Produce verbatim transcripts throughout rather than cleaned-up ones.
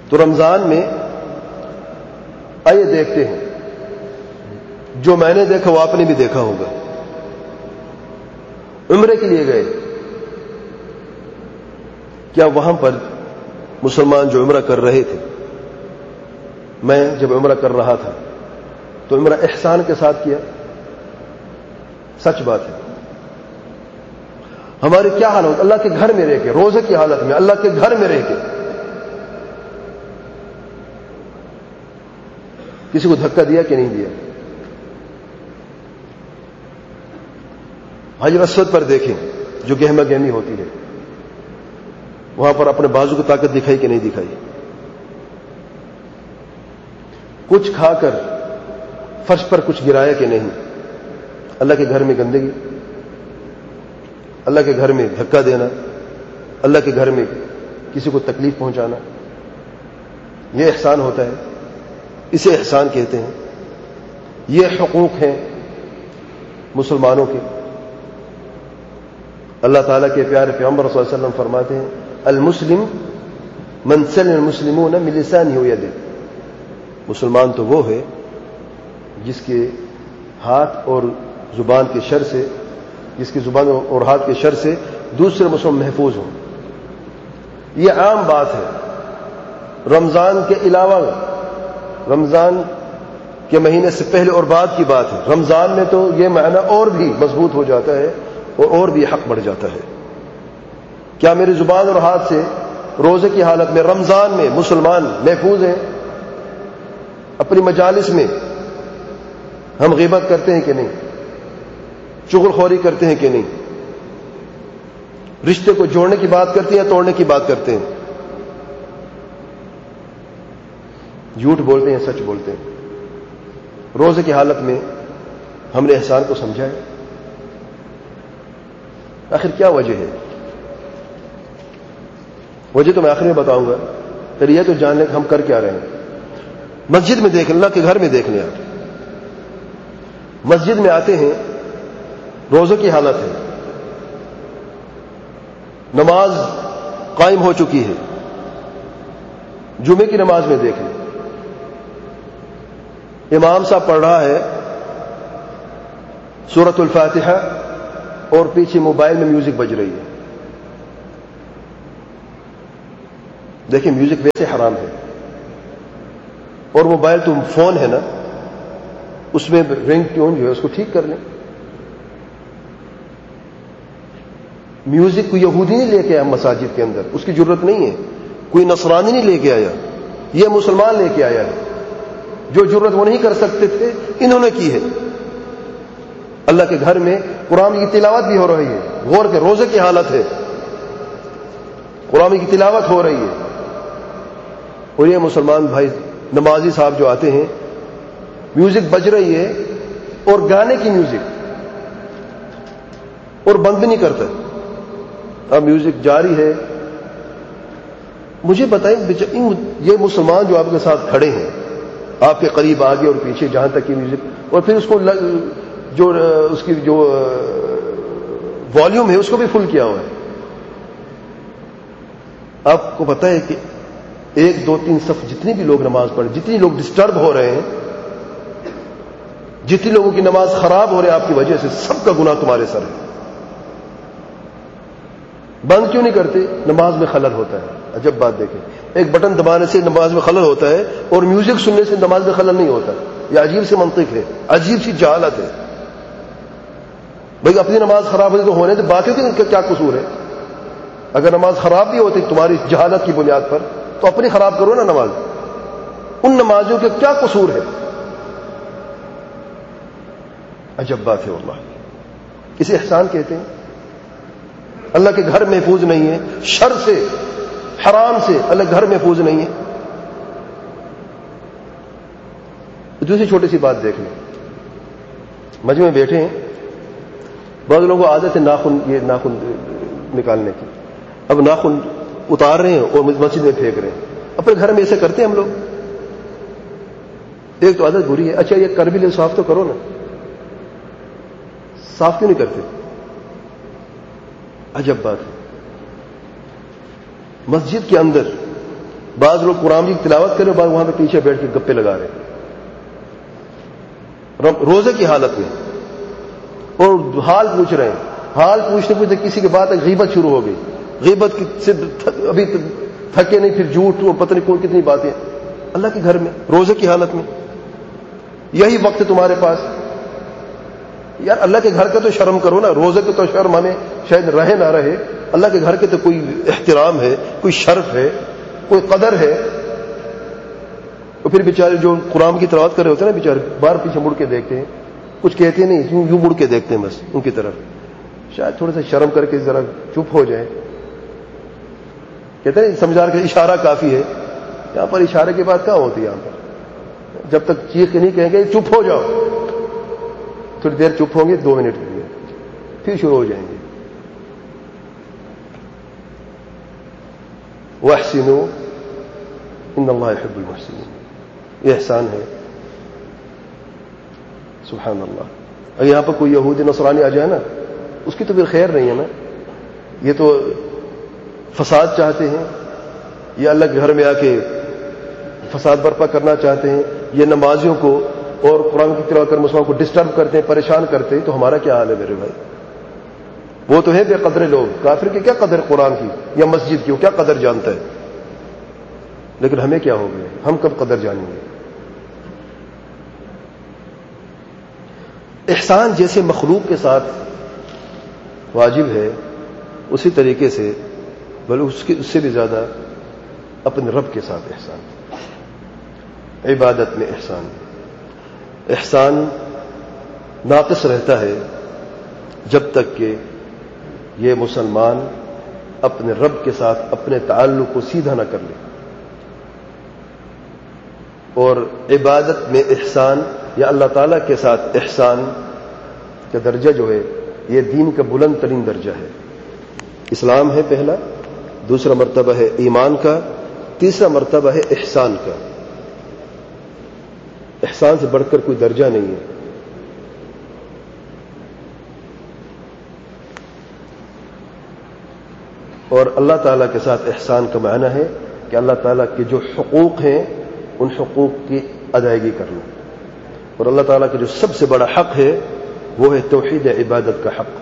تو رمضان میں آئیے دیکھتے ہیں، جو میں نے دیکھا وہ آپ نے بھی دیکھا ہوگا. عمرے کے لیے گئے، کیا وہاں پر مسلمان جو عمرہ کر رہے تھے، میں جب عمرہ کر رہا تھا تو عمرہ احسان کے ساتھ کیا؟ سچ بات ہے. ہماری کیا حالت، اللہ کے گھر میں رہ کے، روزے کی حالت میں اللہ کے گھر میں رہ کے کسی کو دھکا دیا کہ نہیں دیا؟ حجر اسود پر دیکھیں جو گہما گہمی ہوتی ہے، وہاں پر اپنے بازو کی طاقت دکھائی کہ نہیں دکھائی؟ کچھ کھا کر فرش پر کچھ گرایا کہ نہیں؟ اللہ کے گھر میں گندگی، اللہ کے گھر میں دھکا دینا، اللہ کے گھر میں کسی کو تکلیف پہنچانا، یہ احسان ہوتا ہے؟ اسے احسان کہتے ہیں؟ یہ حقوق ہیں مسلمانوں کے. اللہ تعالیٰ کے پیارے پیغمبر صلی اللہ علیہ وسلم فرماتے ہیں المسلم من سلم المسلمون من لسانه ويده. مسلمان تو وہ ہے جس کے ہاتھ اور زبان کے شر سے، جس کی زبان اور ہاتھ کے شر سے دوسرے مسلمان محفوظ ہوں. یہ عام بات ہے. رمضان کے علاوہ، رمضان کے مہینے سے پہلے اور بعد کی بات ہے. رمضان میں تو یہ معنی اور بھی مضبوط ہو جاتا ہے اور اور بھی حق بڑھ جاتا ہے. کیا میری زبان اور ہاتھ سے روزے کی حالت میں رمضان میں مسلمان محفوظ ہیں؟ اپنی مجالس میں ہم غیبت کرتے ہیں کہ نہیں؟ چغل خوری کرتے ہیں کہ نہیں؟ رشتے کو جوڑنے کی بات کرتے ہیں یا توڑنے کی بات کرتے ہیں؟ جھوٹ بولتے ہیں سچ بولتے ہیں؟ روزے کی حالت میں ہم نے احسان کو سمجھا ہے؟ آخر کیا وجہ ہے؟ وجہ تو میں آخر میں بتاؤں گا، پھر یہ تو جان لیں کہ ہم کر کیا رہے ہیں. مسجد میں دیکھ لیں، اللہ کے گھر میں دیکھ لیں. آپ مسجد میں آتے ہیں، روزے کی حالت ہے، نماز قائم ہو چکی ہے. جمعے کی نماز میں دیکھ لیں، امام صاحب پڑھ رہا ہے سورۃ الفاتحہ اور پیچھے موبائل میں میوزک بج رہی ہے. دیکھیں میوزک ویسے حرام ہے، اور موبائل تو فون ہے نا، اس میں رنگ ٹیون جو ہے اس کو ٹھیک کر لیں. میوزک کو یہودی نہیں لے کے آیا مساجد کے اندر، اس کی ضرورت نہیں ہے. کوئی نصرانی نہیں لے کے آیا، یہ مسلمان لے کے آیا ہے. جو ضرورت وہ نہیں کر سکتے تھے انہوں نے کی ہے. اللہ کے گھر میں قرآن کی تلاوت بھی ہو رہی ہے. غور کے روزے کی حالت ہے، قرآن کی تلاوت ہو رہی ہے، اور یہ مسلمان بھائی نمازی صاحب جو آتے ہیں، میوزک بج رہی ہے اور گانے کی میوزک، اور بند بھی نہیں کرتا. اب میوزک جاری ہے. مجھے بتائیں یہ مسلمان جو آپ کے ساتھ کھڑے ہیں، آپ کے قریب آگے اور پیچھے جہاں تک کی میوزک، اور پھر اس کو جو اس کی جو والیوم ہے اس کو بھی فل کیا ہوا ہے. آپ کو پتہ ہے کہ ایک دو تین صف جتنے بھی لوگ نماز پڑھیں، جتنے لوگ ڈسٹرب ہو رہے ہیں، جتنے لوگوں کی نماز خراب ہو رہی ہے آپ کی وجہ سے، سب کا گناہ تمہارے سر ہے. بند کیوں نہیں کرتے؟ نماز میں خلل ہوتا ہے. عجب بات دیکھیں، ایک بٹن دبانے سے نماز میں خلل ہوتا ہے اور میوزک سننے سے نماز میں خلل نہیں ہوتا. یہ عجیب سی منطق ہے، عجیب سی جہالت ہے. بھائی اپنی نماز خراب ہوتی تو ہونے تو باقی کا کیا قصور ہے؟ اگر نماز خراب بھی ہوتی تمہاری جہالت کی بنیاد پر تو اپنی خراب کرو نا نماز. ان نمازوں کے کیا قصور ہے؟ عجب بات ہے واللہ. اسے احسان کہتے ہیں. اللہ کے گھر محفوظ نہیں ہے، شر سے، حرام سے اللہ گھر محفوظ نہیں ہے. دوسری چھوٹی سی بات دیکھ لیں. مجمع میں بیٹھے ہیں، بعض لوگوں کو عادت ہے ناخن یہ ناخن نکالنے کی. اب ناخن اتار رہے ہیں اور مسجد میں پھینک رہے ہیں. اپنے گھر میں ایسے کرتے ہیں ہم لوگ. ایک تو عادت بری ہے. اچھا یہ کر بھی لے صاف تو کرو نا، صاف کیوں نہیں کرتے؟ عجب بات ہے. مسجد کے اندر بعض لوگ قرآن کی تلاوت کرے بعض وہاں پہ پیچھے بیٹھ کے گپے لگا رہے روزے کی حالت میں، اور حال پوچھ رہے ہیں. حال پوچھتے پوچھتے کسی کے بعد غیبت شروع ہو گئی. غیبت سے ابھی تھکے نہیں، پھر جھوٹ اور پتہ نہیں کون کتنی باتیں اللہ کے گھر میں روزے کی حالت میں. یہی وقت ہے تمہارے پاس. یار اللہ کے گھر کا تو شرم کرو نا. روزے کو تو شرم ہمیں شاید رہے نہ رہے، اللہ کے گھر کے تو کوئی احترام ہے، کوئی شرف ہے، کوئی قدر ہے. اور پھر بیچارے جو قرآن کی تلاوت کر رہے ہوتے ہیں نا، بیچارے باہر پیچھے مڑ کے دیکھتے ہیں، کچھ کہتے نہیں، یوں یوں مڑ کے دیکھتے ہیں بس ان کی طرف. شاید تھوڑا سا شرم کر کے ذرا چپ ہو جائے. کہتے ہیں سمجھا کے اشارہ کافی ہے. یہاں پر اشارے کی بات کہاں ہوتی ہے؟ یہاں پر جب تک چیخ کے نہیں کہیں گے چپ ہو جاؤ، تھوڑی دیر چپ ہوں گے، دو منٹ کے لیے پھر شروع ہو جائیں گے. وَأَحْسِنُوا إِنَّ اللَّهَ يُحِبُّ الْمُحْسِنِينَ. یہ احسان ہے. سبحان اللہ. اگر یہاں پر کوئی یہودی نصرانی آ جائے نا، اس کی تو پھر خیر نہیں ہے نا. یہ تو فساد چاہتے ہیں، یہ اللہ کے گھر میں آ کے فساد برپا کرنا چاہتے ہیں، یہ نمازیوں کو اور قرآن کی تلاوت کر مسلمانوں کو ڈسٹرب کرتے ہیں، پریشان کرتے ہیں. تو ہمارا کیا حال ہے میرے بھائی؟ وہ تو ہے بے قدر لوگ. کافر کی کیا قدر قرآن کی یا مسجد کی، وہ کیا قدر جانتا ہے؟ لیکن ہمیں کیا ہو گیا؟ ہم کب قدر جانیں گے؟ احسان جیسے مخلوق کے ساتھ واجب ہے، اسی طریقے سے بلکہ اس کے اس سے بھی زیادہ اپنے رب کے ساتھ احسان. عبادت میں احسان. احسان ناقص رہتا ہے جب تک کہ یہ مسلمان اپنے رب کے ساتھ اپنے تعلق کو سیدھا نہ کر لے. اور عبادت میں احسان یا اللہ تعالیٰ کے ساتھ احسان کا درجہ جو ہے یہ دین کا بلند ترین درجہ ہے. اسلام ہے پہلا، دوسرا مرتبہ ہے ایمان کا، تیسرا مرتبہ ہے احسان کا. احسان سے بڑھ کر کوئی درجہ نہیں ہے. اور اللہ تعالیٰ کے ساتھ احسان کا معنی ہے کہ اللہ تعالیٰ کے جو حقوق ہیں ان حقوق کی ادائیگی کرنا. اور اللہ تعالیٰ کا جو سب سے بڑا حق ہے وہ ہے توحید عبادت کا حق.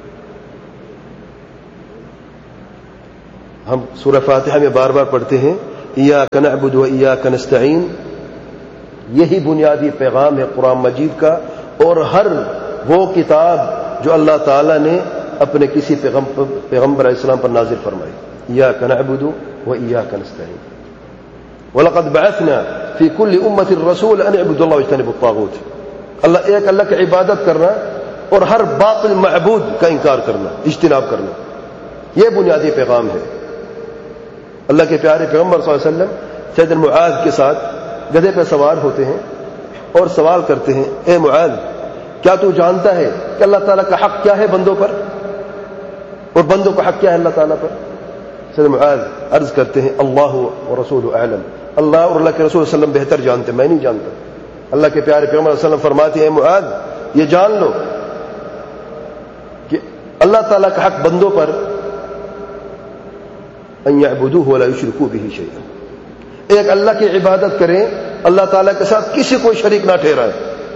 ہم سورہ فاتحہ میں بار بار پڑھتے ہیں ایاک نعبد و ایاک نستعین. یہی بنیادی پیغام ہے قرآن مجید کا اور ہر وہ کتاب جو اللہ تعالیٰ نے اپنے کسی پیغمبر پیغمبر علیہ السلام پر نازل فرمائی. ایاک نعبد و ایاک نستعین. وَلَقَدْ بَعَثْنَا فِي كُلِّ أُمَّةٍ رَسُولًا أَنِ اعْبُدُوا اللَّهَ وَاجْتَنِبُوا الطَّاغُوتَ. اللہ ایک اللہ کی عبادت کرنا اور ہر باطل معبود کا انکار کرنا، اجتناب کرنا، یہ بنیادی پیغام ہے. اللہ کے پیارے پیغمبر صلی اللہ علیہ وسلم سیدنا معاذ کے ساتھ گدھے پہ سوار ہوتے ہیں اور سوال کرتے ہیں اے معاذ کیا تو جانتا ہے کہ اللہ تعالیٰ کا حق کیا ہے بندوں پر اور بندوں کا حق کیا ہے اللہ تعالیٰ پر؟ سیدنا معاذ عرض کرتے ہیں اللہ و رسول اعلم. اللہ اور اللہ کے رسول صلی اللہ علیہ وسلم بہتر جانتے، میں نہیں جانتا. اللہ کے پیارے پیغمبر صلی اللہ علیہ وسلم فرماتے ہیں اے معاذ یہ جان لو کہ اللہ تعالیٰ کا حق بندوں پر ان یعبدوہ ولا یشرکوا بہ شیئا. ایک اللہ کی عبادت کریں، اللہ تعالیٰ کے ساتھ کسی کو شریک نہ ٹھہرائیں.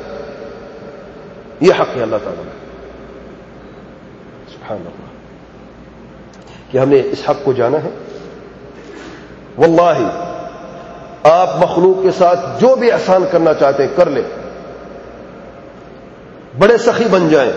یہ حق ہے اللہ تعالیٰ کا. سبحان اللہ کہ ہم نے اس حق کو جانا ہے. واللہ آپ مخلوق کے ساتھ جو بھی احسان کرنا چاہتے ہیں کر لیں. بڑے سخی بن جائیں،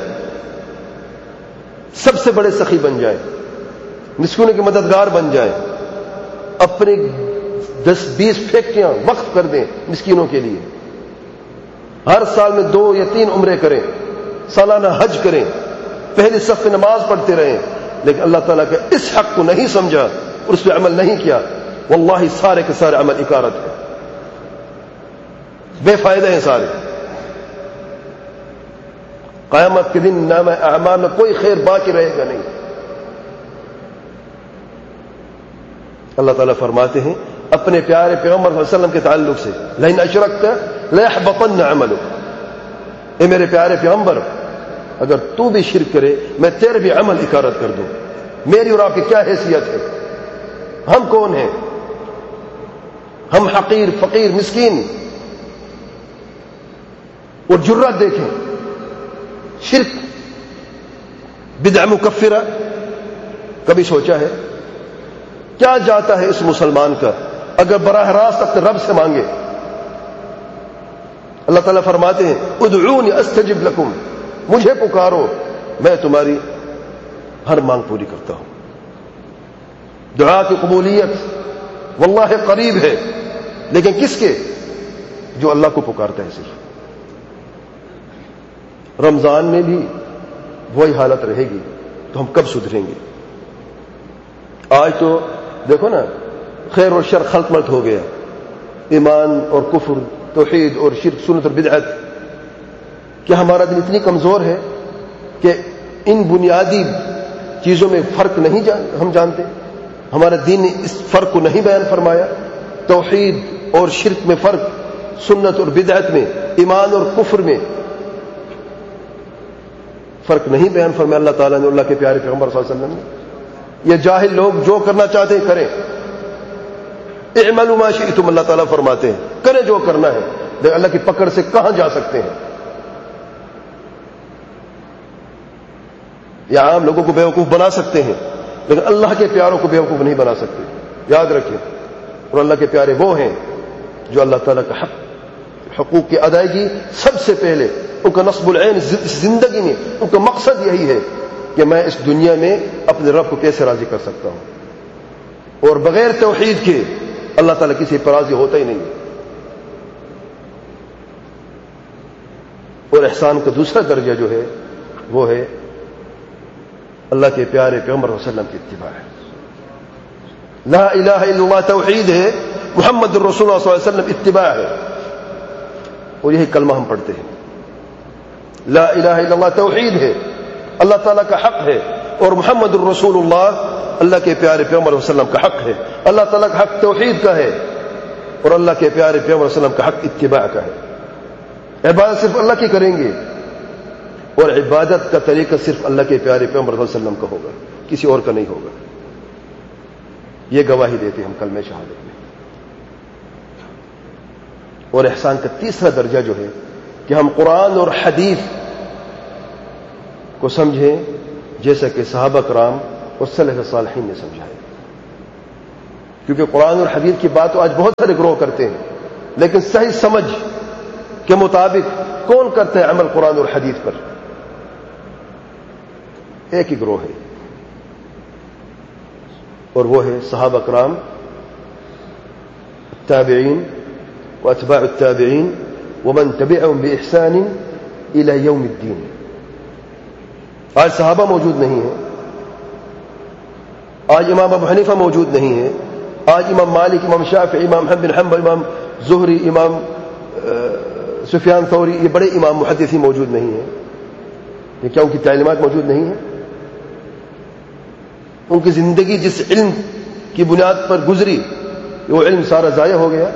سب سے بڑے سخی بن جائیں، مسکینوں کے مددگار بن جائیں، اپنی دس بیس فیکٹریاں وقف کر دیں مسکینوں کے لیے، ہر سال میں دو یا تین عمرے کریں، سالانہ حج کریں، پہلی صف نماز پڑھتے رہیں، لیکن اللہ تعالیٰ کے اس حق کو نہیں سمجھا اور اس پہ عمل نہیں کیا، واللہ سارے کے سارے عمل اکارت ہے، بے فائدہ ہیں سارے. قیامت کے دن نام اعمال میں کوئی خیر باقی رہے گا نہیں. اللہ تعالیٰ فرماتے ہیں اپنے پیارے پیغمبر صلی اللہ علیہ وسلم کے تعلق سے لئن اشرکت لیحبطن عملک. اے میرے پیارے پیغمبر اگر تو بھی شرک کرے میں تیرے بھی عمل اکارت کر دوں. میری اور آپ کی کیا حیثیت ہے؟ ہم کون ہیں؟ ہم حقیر فقیر مسکین. اور جرات دیکھیں, شرک بدع مکفرہ, کبھی سوچا ہے کیا جاتا ہے اس مسلمان کا اگر براہ راست اپنے رب سے مانگے؟ اللہ تعالیٰ فرماتے ہیں ادعونی استجب لکم, مجھے پکارو میں تمہاری ہر مانگ پوری کرتا ہوں. دعا کی قبولیت واللہ قریب ہے, لیکن کس کے؟ جو اللہ کو پکارتا ہے. صرف رمضان میں بھی وہی حالت رہے گی تو ہم کب سدھریں گے؟ آج تو دیکھو نا, خیر اور شر خلط ملط ہو گیا. ایمان اور کفر, توحید اور شرک, سنت اور بدعت. کیا ہمارا دل اتنی کمزور ہے کہ ان بنیادی چیزوں میں فرق نہیں جان ہم جانتے؟ ہمارا دین نے اس فرق کو نہیں بیان فرمایا. توحید اور شرک میں فرق, سنت اور بدعت میں, ایمان اور کفر میں فرق نہیں بیان فرمایا اللہ تعالیٰ نے, اللہ کے پیارے پیغمبر صلی اللہ علیہ وسلم نے. یہ جاہل لوگ جو کرنا چاہتے ہیں کریں. اعملوا ما شئتم, اللہ تعالیٰ فرماتے ہیں کریں جو کرنا ہے. لیکن اللہ کی پکڑ سے کہاں جا سکتے ہیں؟ یا عام لوگوں کو بیوقوف بنا سکتے ہیں, لیکن اللہ کے پیاروں کو بیوقوف نہیں بنا سکتے. یاد رکھیں. اور اللہ کے پیارے وہ ہیں جو اللہ تعالیٰ کا حق, حقوق کی ادائیگی سب سے پہلے, ان کا نصب العین زندگی میں ان کا مقصد یہی ہے کہ میں اس دنیا میں اپنے رب کو کیسے راضی کر سکتا ہوں. اور بغیر توحید کے اللہ تعالیٰ کسی پر راضی ہوتا ہی نہیں. اور احسان کا دوسرا درجہ جو ہے وہ ہے اللہ کے پیارے پیغمبر صلی اللہ علیہ وسلم کی اتباع ہے. لا الہ الا اللہ توحید ہے, محمد الرسول اللہ صلی اللہ علیہ وسلم اتباع ہے. اور یہی کلمہ ہم پڑھتے ہیں. لا الہ الا اللہ توحید ہے, اللہ تعالیٰ کا حق ہے, اور محمد الرسول اللہ اللہ کے پیارے پیغمبر صلی اللہ علیہ وسلم کا حق ہے. اللہ تعالیٰ کا حق توحید کا ہے, اور اللہ کے پیارے پیغمبر صلی اللہ علیہ وسلم کا حق اتباع کا ہے. عبادت صرف اللہ کی کریں گے, اور عبادت کا طریقہ صرف اللہ کے پیارے پیغمبر صلی اللہ علیہ وسلم کا ہوگا, کسی اور کا نہیں ہوگا. یہ گواہی دیتے ہم کلمہ شہادت میں. اور احسان کا تیسرا درجہ جو ہے کہ ہم قرآن اور حدیث کو سمجھیں جیسا کہ صحابہ کرام اور سلف صالحین نے سمجھا ہے. کیونکہ قرآن اور حدیث کی بات تو آج بہت سارے گروہ کرتے ہیں, لیکن صحیح سمجھ کے مطابق کون کرتا ہے عمل قرآن اور حدیث پر؟ ایک ہی گروہ ہے, اور وہ ہے صحابہ کرام, تابعین واتباع التابعین ومن تبعهم بإحسان إلى يوم الدین. آج صحابہ موجود نہیں ہیں, آج امام ابو حنیفہ موجود نہیں ہے, آج امام مالک, امام شافعی, امام احمد بن حنبل, امام زہری, امام سفیان ثوری, یہ بڑے امام محدثی موجود نہیں ہیں. یہ کیا ان کی تعلیمات موجود نہیں ہیں؟ ان کی زندگی جس علم کی بنیاد پر گزری وہ علم سارا ضائع ہو گیا.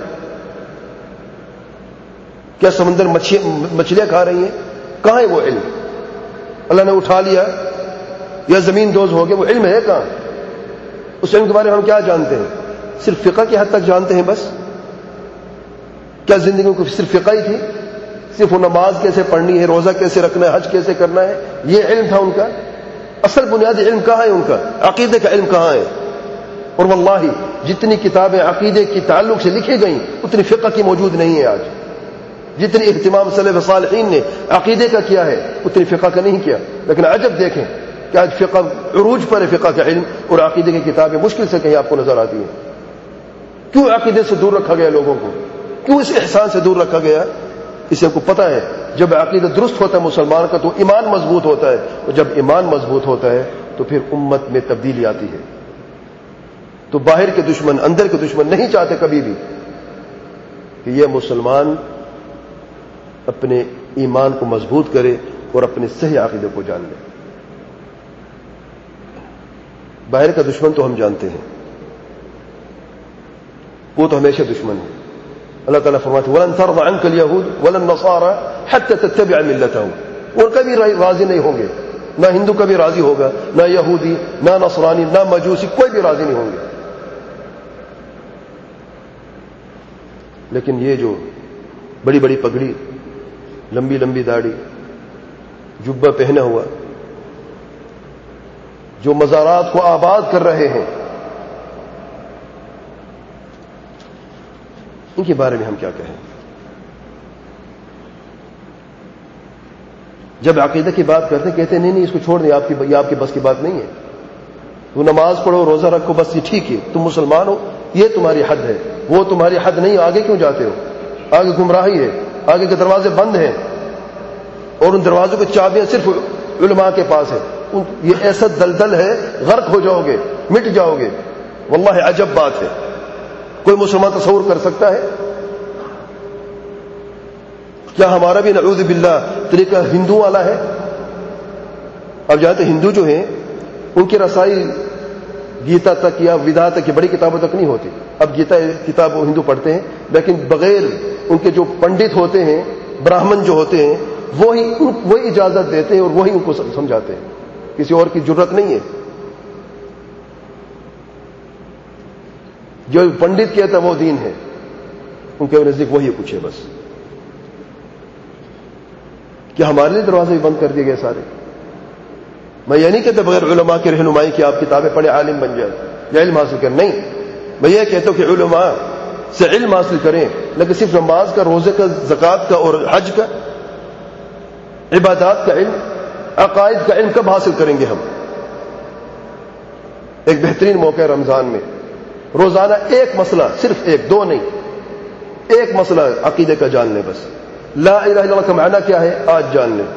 کیا سمندر مچھلیاں کھا رہی ہیں؟ کہاں ہے وہ علم؟ اللہ نے اٹھا لیا یا زمین دوز ہو گیا, وہ علم ہے کہاں؟ اس علم کے بارے میں ہم کیا جانتے ہیں؟ صرف فقہ کی حد تک جانتے ہیں بس. کیا زندگی کو صرف فقہ ہی تھی؟ صرف وہ نماز کیسے پڑھنی ہے, روزہ کیسے رکھنا ہے, حج کیسے کرنا ہے, یہ علم تھا ان کا؟ اصل بنیادی علم کہاں ہے ان کا؟ عقیدے کا علم کہاں ہے؟ اور واللہ جتنی کتابیں عقیدے کی تعلق سے لکھی گئیں اتنی فقہ کی موجود نہیں ہے آج. جتنی اہتمام سلف صالحین نے عقیدے کا کیا ہے اتنی فقہ کا نہیں کیا. لیکن عجب دیکھیں کہ آج فقہ عروج پر ہے, فقہ کا علم, اور عقیدے کی کتابیں مشکل سے کہیں آپ کو نظر آتی ہیں. کیوں عقیدے سے دور رکھا گیا لوگوں کو؟ کیوں اس احسان سے دور رکھا گیا؟ اسے کو پتہ ہے جب عقیدہ درست ہوتا ہے مسلمان کا تو ایمان مضبوط ہوتا ہے, اور جب ایمان مضبوط ہوتا ہے تو پھر امت میں تبدیلی آتی ہے. تو باہر کے دشمن, اندر کے دشمن نہیں چاہتے کبھی بھی کہ یہ مسلمان اپنے ایمان کو مضبوط کرے اور اپنے صحیح عقیدے کو جان لے. باہر کا دشمن تو ہم جانتے ہیں, وہ تو ہمیشہ دشمن ہے. اللہ تعالیٰ فرماتے ہیں وَلَن تَرْضَ عَنْكَ الْيَهُودُ وَلَا النَّصَارَى حَتَّى تَتَّبِعَ مِلَّتَهُمْ. اور کبھی راضی نہیں ہوں گے, نہ ہندو کبھی راضی ہوگا, نہ یہودی, نہ نصرانی, نہ مجوسی, کوئی بھی راضی نہیں ہوں گے لیکن یہ جو بڑی بڑی پگڑی، لمبی لمبی داڑھی، جبہ پہنا ہوا، جو مزارات کو آباد کر رہے ہیں، ان کے بارے میں ہم کیا کہیں؟ جب عقیدہ کی بات کرتے کہتے ہیں نہیں نہیں اس کو چھوڑ دیں، آپ کی یہ آپ کے بس کی بات نہیں ہے، تو نماز پڑھو، روزہ رکھو، بس یہ ٹھیک ہے، تم مسلمان ہو، یہ تمہاری حد ہے، وہ تمہاری حد نہیں، آگے کیوں جاتے ہو؟ آگے گمراہی ہے، آگے کے دروازے بند ہیں، اور ان دروازوں کی چابیاں صرف علماء کے پاس ہے، یہ ایسا دلدل ہے، غرق ہو جاؤ گے، مٹ جاؤ گے۔ واللہ عجب بات ہے، کوئی مسلمان تصور کر سکتا ہے؟ کیا ہمارا بھی نعوذ باللہ طریقہ ہندو والا ہے؟ اب جانتے ہندو جو ہیں ان کی رسائی گیتا تک یا ودا تک، بڑی کتابوں تک نہیں ہوتی۔ اب گیتا کتاب ہندو پڑھتے ہیں، لیکن بغیر ان کے جو پنڈت ہوتے ہیں، براہمن جو ہوتے ہیں، وہی وہی اجازت دیتے ہیں اور وہی ان کو سمجھاتے ہیں، کسی اور کی ضرورت نہیں ہے۔ جو پنڈت کہتا ہے وہ دین ہے، ان کے نزدیک وہی کچھ ہے بس۔ کیا ہمارے لیے دروازے بھی بند کر دیے گئے سارے؟ میں یہ نہیں کہتا بغیر علماء کی رہنمائی کی آپ کتابیں پڑھیں عالم بن جائیں یا علم حاصل کریں، نہیں، میں یہ کہتا ہوں کہ علماء سے علم حاصل کریں، لیکن صرف نماز کا، روزے کا، زکوٰۃ کا اور حج کا، عبادات کا علم، عقائد کا علم کب حاصل کریں گے ہم؟ ایک بہترین موقع ہے رمضان میں، روزانہ ایک مسئلہ، صرف ایک، دو نہیں، ایک مسئلہ عقیدے کا جان لیں بس۔ لا الہ الا اللہ کا معنی کیا ہے آج جان لیں،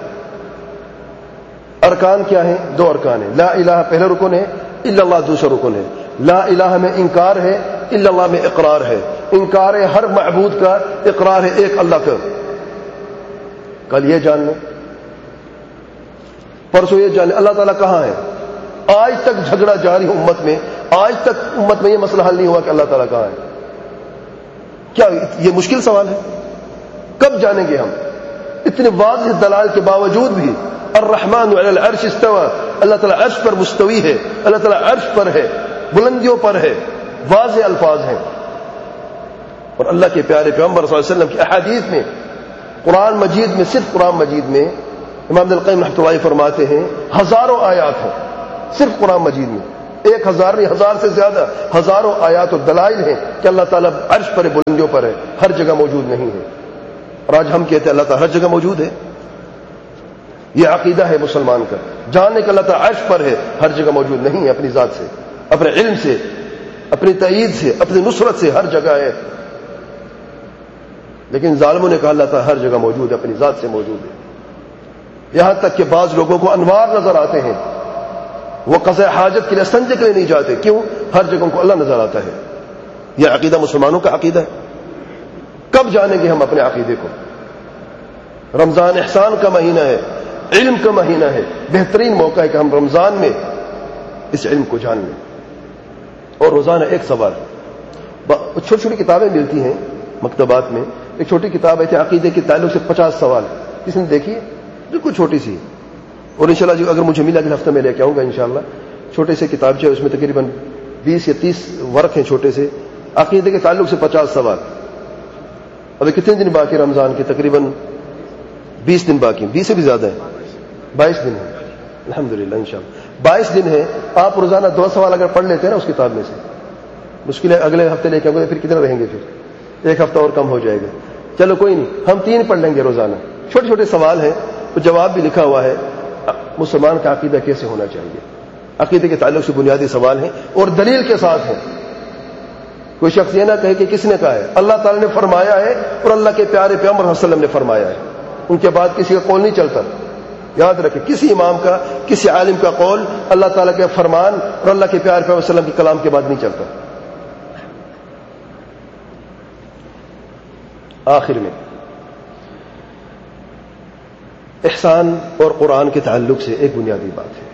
ارکان کیا ہیں؟ دو ارکان ہیں، لا الہ پہلا رکن ہے، الا اللہ دوسرا رکن ہے۔ لا الہ میں انکار ہے، الا اللہ میں اقرار ہے۔ انکار ہے ہر معبود کا، اقرار ہے ایک اللہ کا۔ کل یہ جان لیں، پرسوں یہ جان لیں اللہ تعالیٰ کہاں ہے۔ آج تک جھگڑا جاری ہے امت میں، آج تک امت میں یہ مسئلہ حل نہیں ہوا کہ اللہ تعالیٰ کہاں ہے۔ کیا یہ مشکل سوال ہے؟ کب جانیں گے ہم؟ اتنے واضح دلائل کے باوجود بھی، الرحمن علی العرش استوى، اللہ تعالیٰ عرش پر مستوی ہے، اللہ تعالیٰ عرش پر ہے، بلندیوں پر ہے، واضح الفاظ ہیں۔ اور اللہ کے پیارے پیغمبر صلی اللہ علیہ وسلم کی احادیث میں، قرآن مجید میں، صرف قرآن مجید میں امام ابن القیم رحمۃ اللہ فرماتے ہیں ہزاروں آیات ہیں، صرف قرآن مجید میں ایک ہزار نہیں، ہزار سے زیادہ، ہزاروں آیات اور دلائل ہیں کہ اللہ تعالیٰ عرش پر ہے، بلندیوں پر ہے، ہر جگہ موجود نہیں ہے۔ اور آج ہم کہتے ہیں اللہ تعالیٰ ہر جگہ موجود ہے۔ یہ عقیدہ ہے مسلمان کا، جاننے کہ اللہ تعالیٰ عرش پر ہے، ہر جگہ موجود نہیں ہے، اپنی ذات سے، اپنے علم سے، اپنی تائید سے، اپنی نصرت سے ہر جگہ ہے۔ لیکن ظالموں نے کہا اللہ تعالیٰ ہر جگہ موجود ہے، اپنی ذات سے موجود ہے۔ یہاں تک کہ بعض لوگوں کو انوار نظر آتے ہیں، وہ قضاء حاجت کے لیے استنجے کے لیے نہیں جاتے، کیوں؟ ہر جگہ ان کو اللہ نظر آتا ہے۔ یہ عقیدہ مسلمانوں کا عقیدہ ہے۔ کب جانیں گے ہم اپنے عقیدے کو؟ رمضان احسان کا مہینہ ہے، علم کا مہینہ ہے، بہترین موقع ہے کہ ہم رمضان میں اس علم کو جان لیں۔ اور روزانہ ایک سوال، چھوٹی چھوٹی کتابیں ملتی ہیں مکتبات میں، ایک چھوٹی کتاب ہے عقیدے کے تعلق سے پچاس سوال، کس نے دیکھی ہے؟ بالکل چھوٹی سی، اور انشاءاللہ جو اگر مجھے ملا اگلے ہفتے میں لے کے آؤں گا انشاءاللہ۔ چھوٹے سے کتاب جو ہے اس میں تقریباً بیس یا تیس ورق ہیں چھوٹے سے، عقیدے کے تعلق سے پچاس سوال۔ ابھی کتنے دن باقی رمضان کے؟ تقریباً بیس دن باقی، بیس سے بھی زیادہ ہے، بائیس دن ہے الحمدللہ انشاءاللہ، بائیس دن ہے۔ آپ روزانہ دو سوال اگر پڑھ لیتے ہیں نا اس کتاب میں سے، مشکل ہے اگلے ہفتے لے کے آؤں گے پھر کتنے رہیں گے، پھر ایک ہفتہ اور کم ہو جائے گا۔ چلو کوئی نہیں، ہم تین پڑھ لیں گے روزانہ، چھوٹے چھوٹے سوال ہیں، تو جواب بھی لکھا ہوا ہے، مسلمان کا عقیدہ کیسے ہونا چاہیے، عقیدے کے تعلق سے بنیادی سوال ہیں اور دلیل کے ساتھ ہیں۔ کوئی شخص یہ نہ کہے کہ کس نے کہا ہے، اللہ تعالی نے فرمایا ہے اور اللہ کے پیارے پیغمبر صلی اللہ علیہ وسلم نے فرمایا ہے، ان کے بعد کسی کا قول نہیں چلتا۔ یاد رکھیں، کسی امام کا، کسی عالم کا قول اللہ تعالیٰ کے فرمان اور اللہ کے پیارے پیغمبر صلی اللہ علیہ وسلم کے کلام کے بعد نہیں چلتا۔ آخر میں احسان اور قرآن کے تعلق سے ایک بنیادی بات ہے۔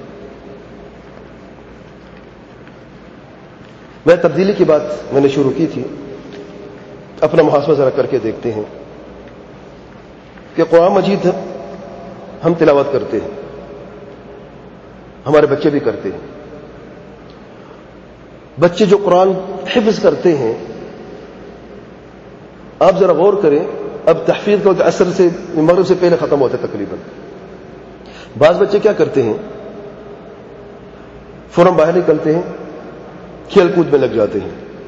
میں تبدیلی کی بات میں نے شروع کی تھی، اپنا محاسبہ ذرا کر کے دیکھتے ہیں کہ قرآن مجید ہم تلاوت کرتے ہیں، ہمارے بچے بھی کرتے ہیں۔ بچے جو قرآن حفظ کرتے ہیں، آپ ذرا غور کریں، اب تحفیظ کا وقت عصر سے مغرب سے پہلے ختم ہوتا ہے تقریباً. بعض بچے کیا کرتے ہیں، فوراً باہر نکلتے ہیں، کھیل کود میں لگ جاتے ہیں.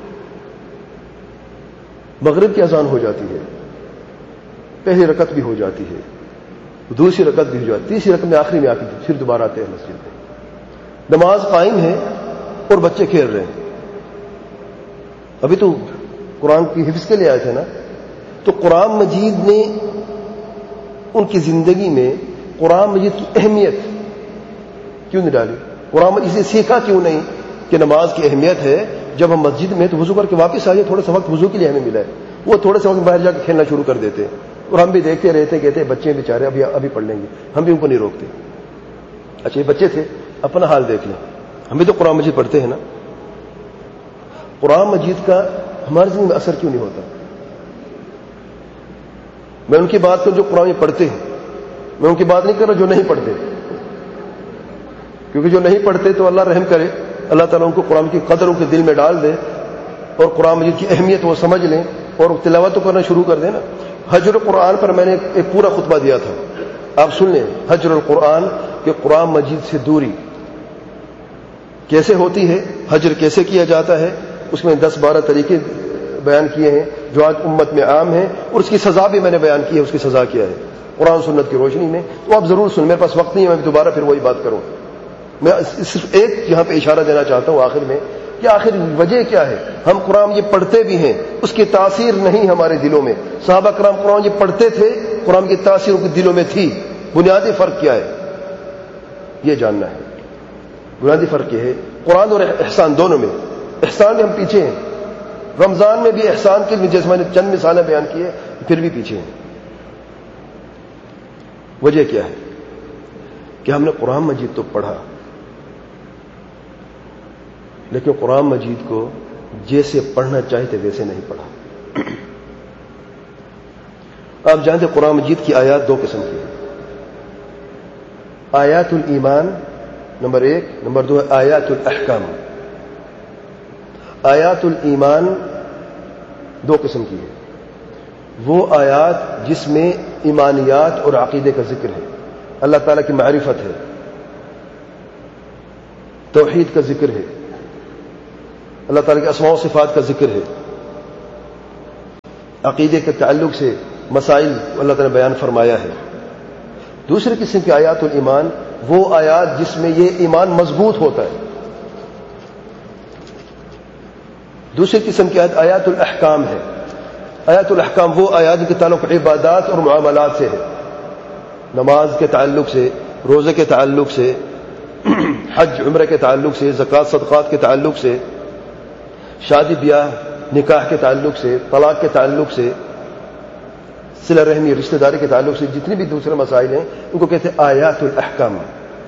مغرب کی اذان ہو جاتی ہے، پہلی رکعت بھی ہو جاتی ہے، دوسری رکعت بھی ہو جاتی ہے، تیسری رکعت میں آخری میں آتی ہے، پھر دوبارہ آتے ہیں مسجد میں. نماز قائم ہے اور بچے کھیل رہے ہیں. ابھی تو قرآن کی حفظ کے لیے آئے تھے نا، تو قرآن مجید نے ان کی زندگی میں قرآن مجید کی اہمیت کیوں نہیں ڈالی؟ قرآن مجید سے سیکھا کیوں نہیں کہ نماز کی اہمیت ہے؟ جب ہم مسجد میں تو وضو کر کے واپس آئیے، تھوڑا سا وقت وضو کے لیے ہمیں ملا ہے، وہ تھوڑے سے وقت باہر جا کے کھیلنا شروع کر دیتے ہیں، اور ہم بھی دیکھتے رہتے کہتے ہیں بچے بیچارے ابھی ابھی پڑھ لیں گے، ہم بھی ان کو نہیں روکتے. اچھا یہ بچے تھے، اپنا حال دیکھ لیں، ہم بھی تو قرآن مجید پڑھتے ہیں نا. قرآن مجید کا ہماری زندگی میں اثر کیوں نہیں ہوتا؟ میں ان کی بات کروں جو قرآن پڑھتے ہیں، میں ان کی بات نہیں کر رہا جو نہیں پڑھتے، کیونکہ جو نہیں پڑھتے تو اللہ رحم کرے، اللہ تعالیٰ ان کو قرآن کی قدر ان کے دل میں ڈال دے اور قرآن مجید کی اہمیت وہ سمجھ لیں اور تلاوت تو کرنا شروع کر دیں نا. حجر القرآن پر میں نے ایک پورا خطبہ دیا تھا، آپ سن لیں. حجر القرآن کہ قرآن مجید سے دوری کیسے ہوتی ہے، حجر کیسے کیا جاتا ہے، اس میں دس بارہ طریقے بیان کیے ہیں جو آج امت میں عام ہیں، اور اس کی سزا بھی میں نے بیان کی ہے، اس کی سزا کیا ہے قرآن سنت کی روشنی میں. تو آپ ضرور سن، میرے پاس وقت نہیں ہے میں دوبارہ پھر وہی بات کروں. میں صرف ایک یہاں پہ اشارہ دینا چاہتا ہوں آخر میں کہ آخر وجہ کیا ہے. ہم قرآن یہ پڑھتے بھی ہیں، اس کی تاثیر نہیں ہمارے دلوں میں. صحابہ کرام قرآن یہ پڑھتے تھے، قرآن کی تاثیر ان کے دلوں میں تھی. بنیادی فرق کیا ہے یہ جاننا ہے. بنیادی فرق یہ ہے قرآن اور احسان دونوں میں. احسان میں ہم پیچھے ہیں، رمضان میں بھی احسان کے بھی جیسے میں نے چند مثالیں بیان کی ہے پھر بھی پیچھے ہیں. وجہ کیا ہے کہ ہم نے قرآن مجید تو پڑھا لیکن قرآن مجید کو جیسے پڑھنا چاہتے ویسے نہیں پڑھا. آپ جانتے قرآن مجید کی آیات دو قسم کی ہیں. آیات الایمان نمبر ایک، نمبر دو ہے آیات الاحکام. آیات الایمان دو قسم کی ہے. وہ آیات جس میں ایمانیات اور عقیدے کا ذکر ہے، اللہ تعالیٰ کی معرفت ہے، توحید کا ذکر ہے، اللہ تعالیٰ کے اسماء و صفات کا ذکر ہے، عقیدے کے تعلق سے مسائل اللہ تعالیٰ نے بیان فرمایا ہے. دوسری قسم کی آیات الایمان وہ آیات جس میں یہ ایمان مضبوط ہوتا ہے. دوسری قسم کی آیات آیات الاحکام ہے. آیات الاحکام وہ آیات کے تعلق عبادات اور معاملات سے ہے، نماز کے تعلق سے، روزے کے تعلق سے، حج عمرے کے تعلق سے، زکوٰۃ صدقات کے تعلق سے، شادی بیاہ نکاح کے تعلق سے، طلاق کے تعلق سے، صلہ رحمی رشتہ داری کے تعلق سے، جتنے بھی دوسرے مسائل ہیں ان کو کہتے ہیں آیات الاحکام.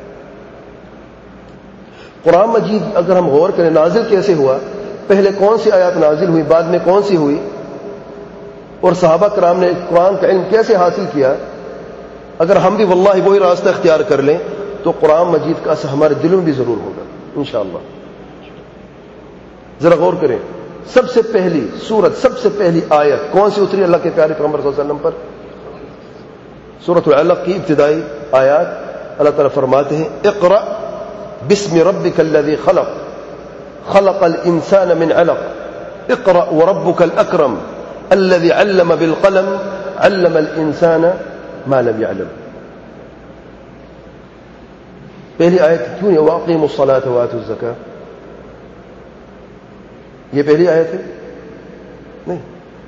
قرآن مجید اگر ہم غور کریں نازل کیسے ہوا، پہلے کون سی آیات نازل ہوئی، بعد میں کون سی ہوئی، اور صحابہ کرام نے قرآن کا علم کیسے حاصل کیا، اگر ہم بھی واللہ وہی راستہ اختیار کر لیں تو قرآن مجید کا اثر ہمارے دلوں میں بھی ضرور ہوگا انشاءاللہ. ذرا غور کریں، سب سے پہلی سورت، سب سے پہلی آیت کون سی اتری اللہ کے پیارے پیغمبر صلی اللہ علیہ وسلم پر؟ سورۃ العلق کی ابتدائی آیات. اللہ تعالیٰ فرماتے ہیں اقرأ بسم ربک الذی خلق خلق الانسان من علق اقرأ وربک الاکرم الذي علم بالقلم علم الانسان ما لم يعلم. پہلی آیت کیوں ہے واقیموا الصلاة وآتوا الزکاة؟ یہ پہلی آیت ہے نہیں.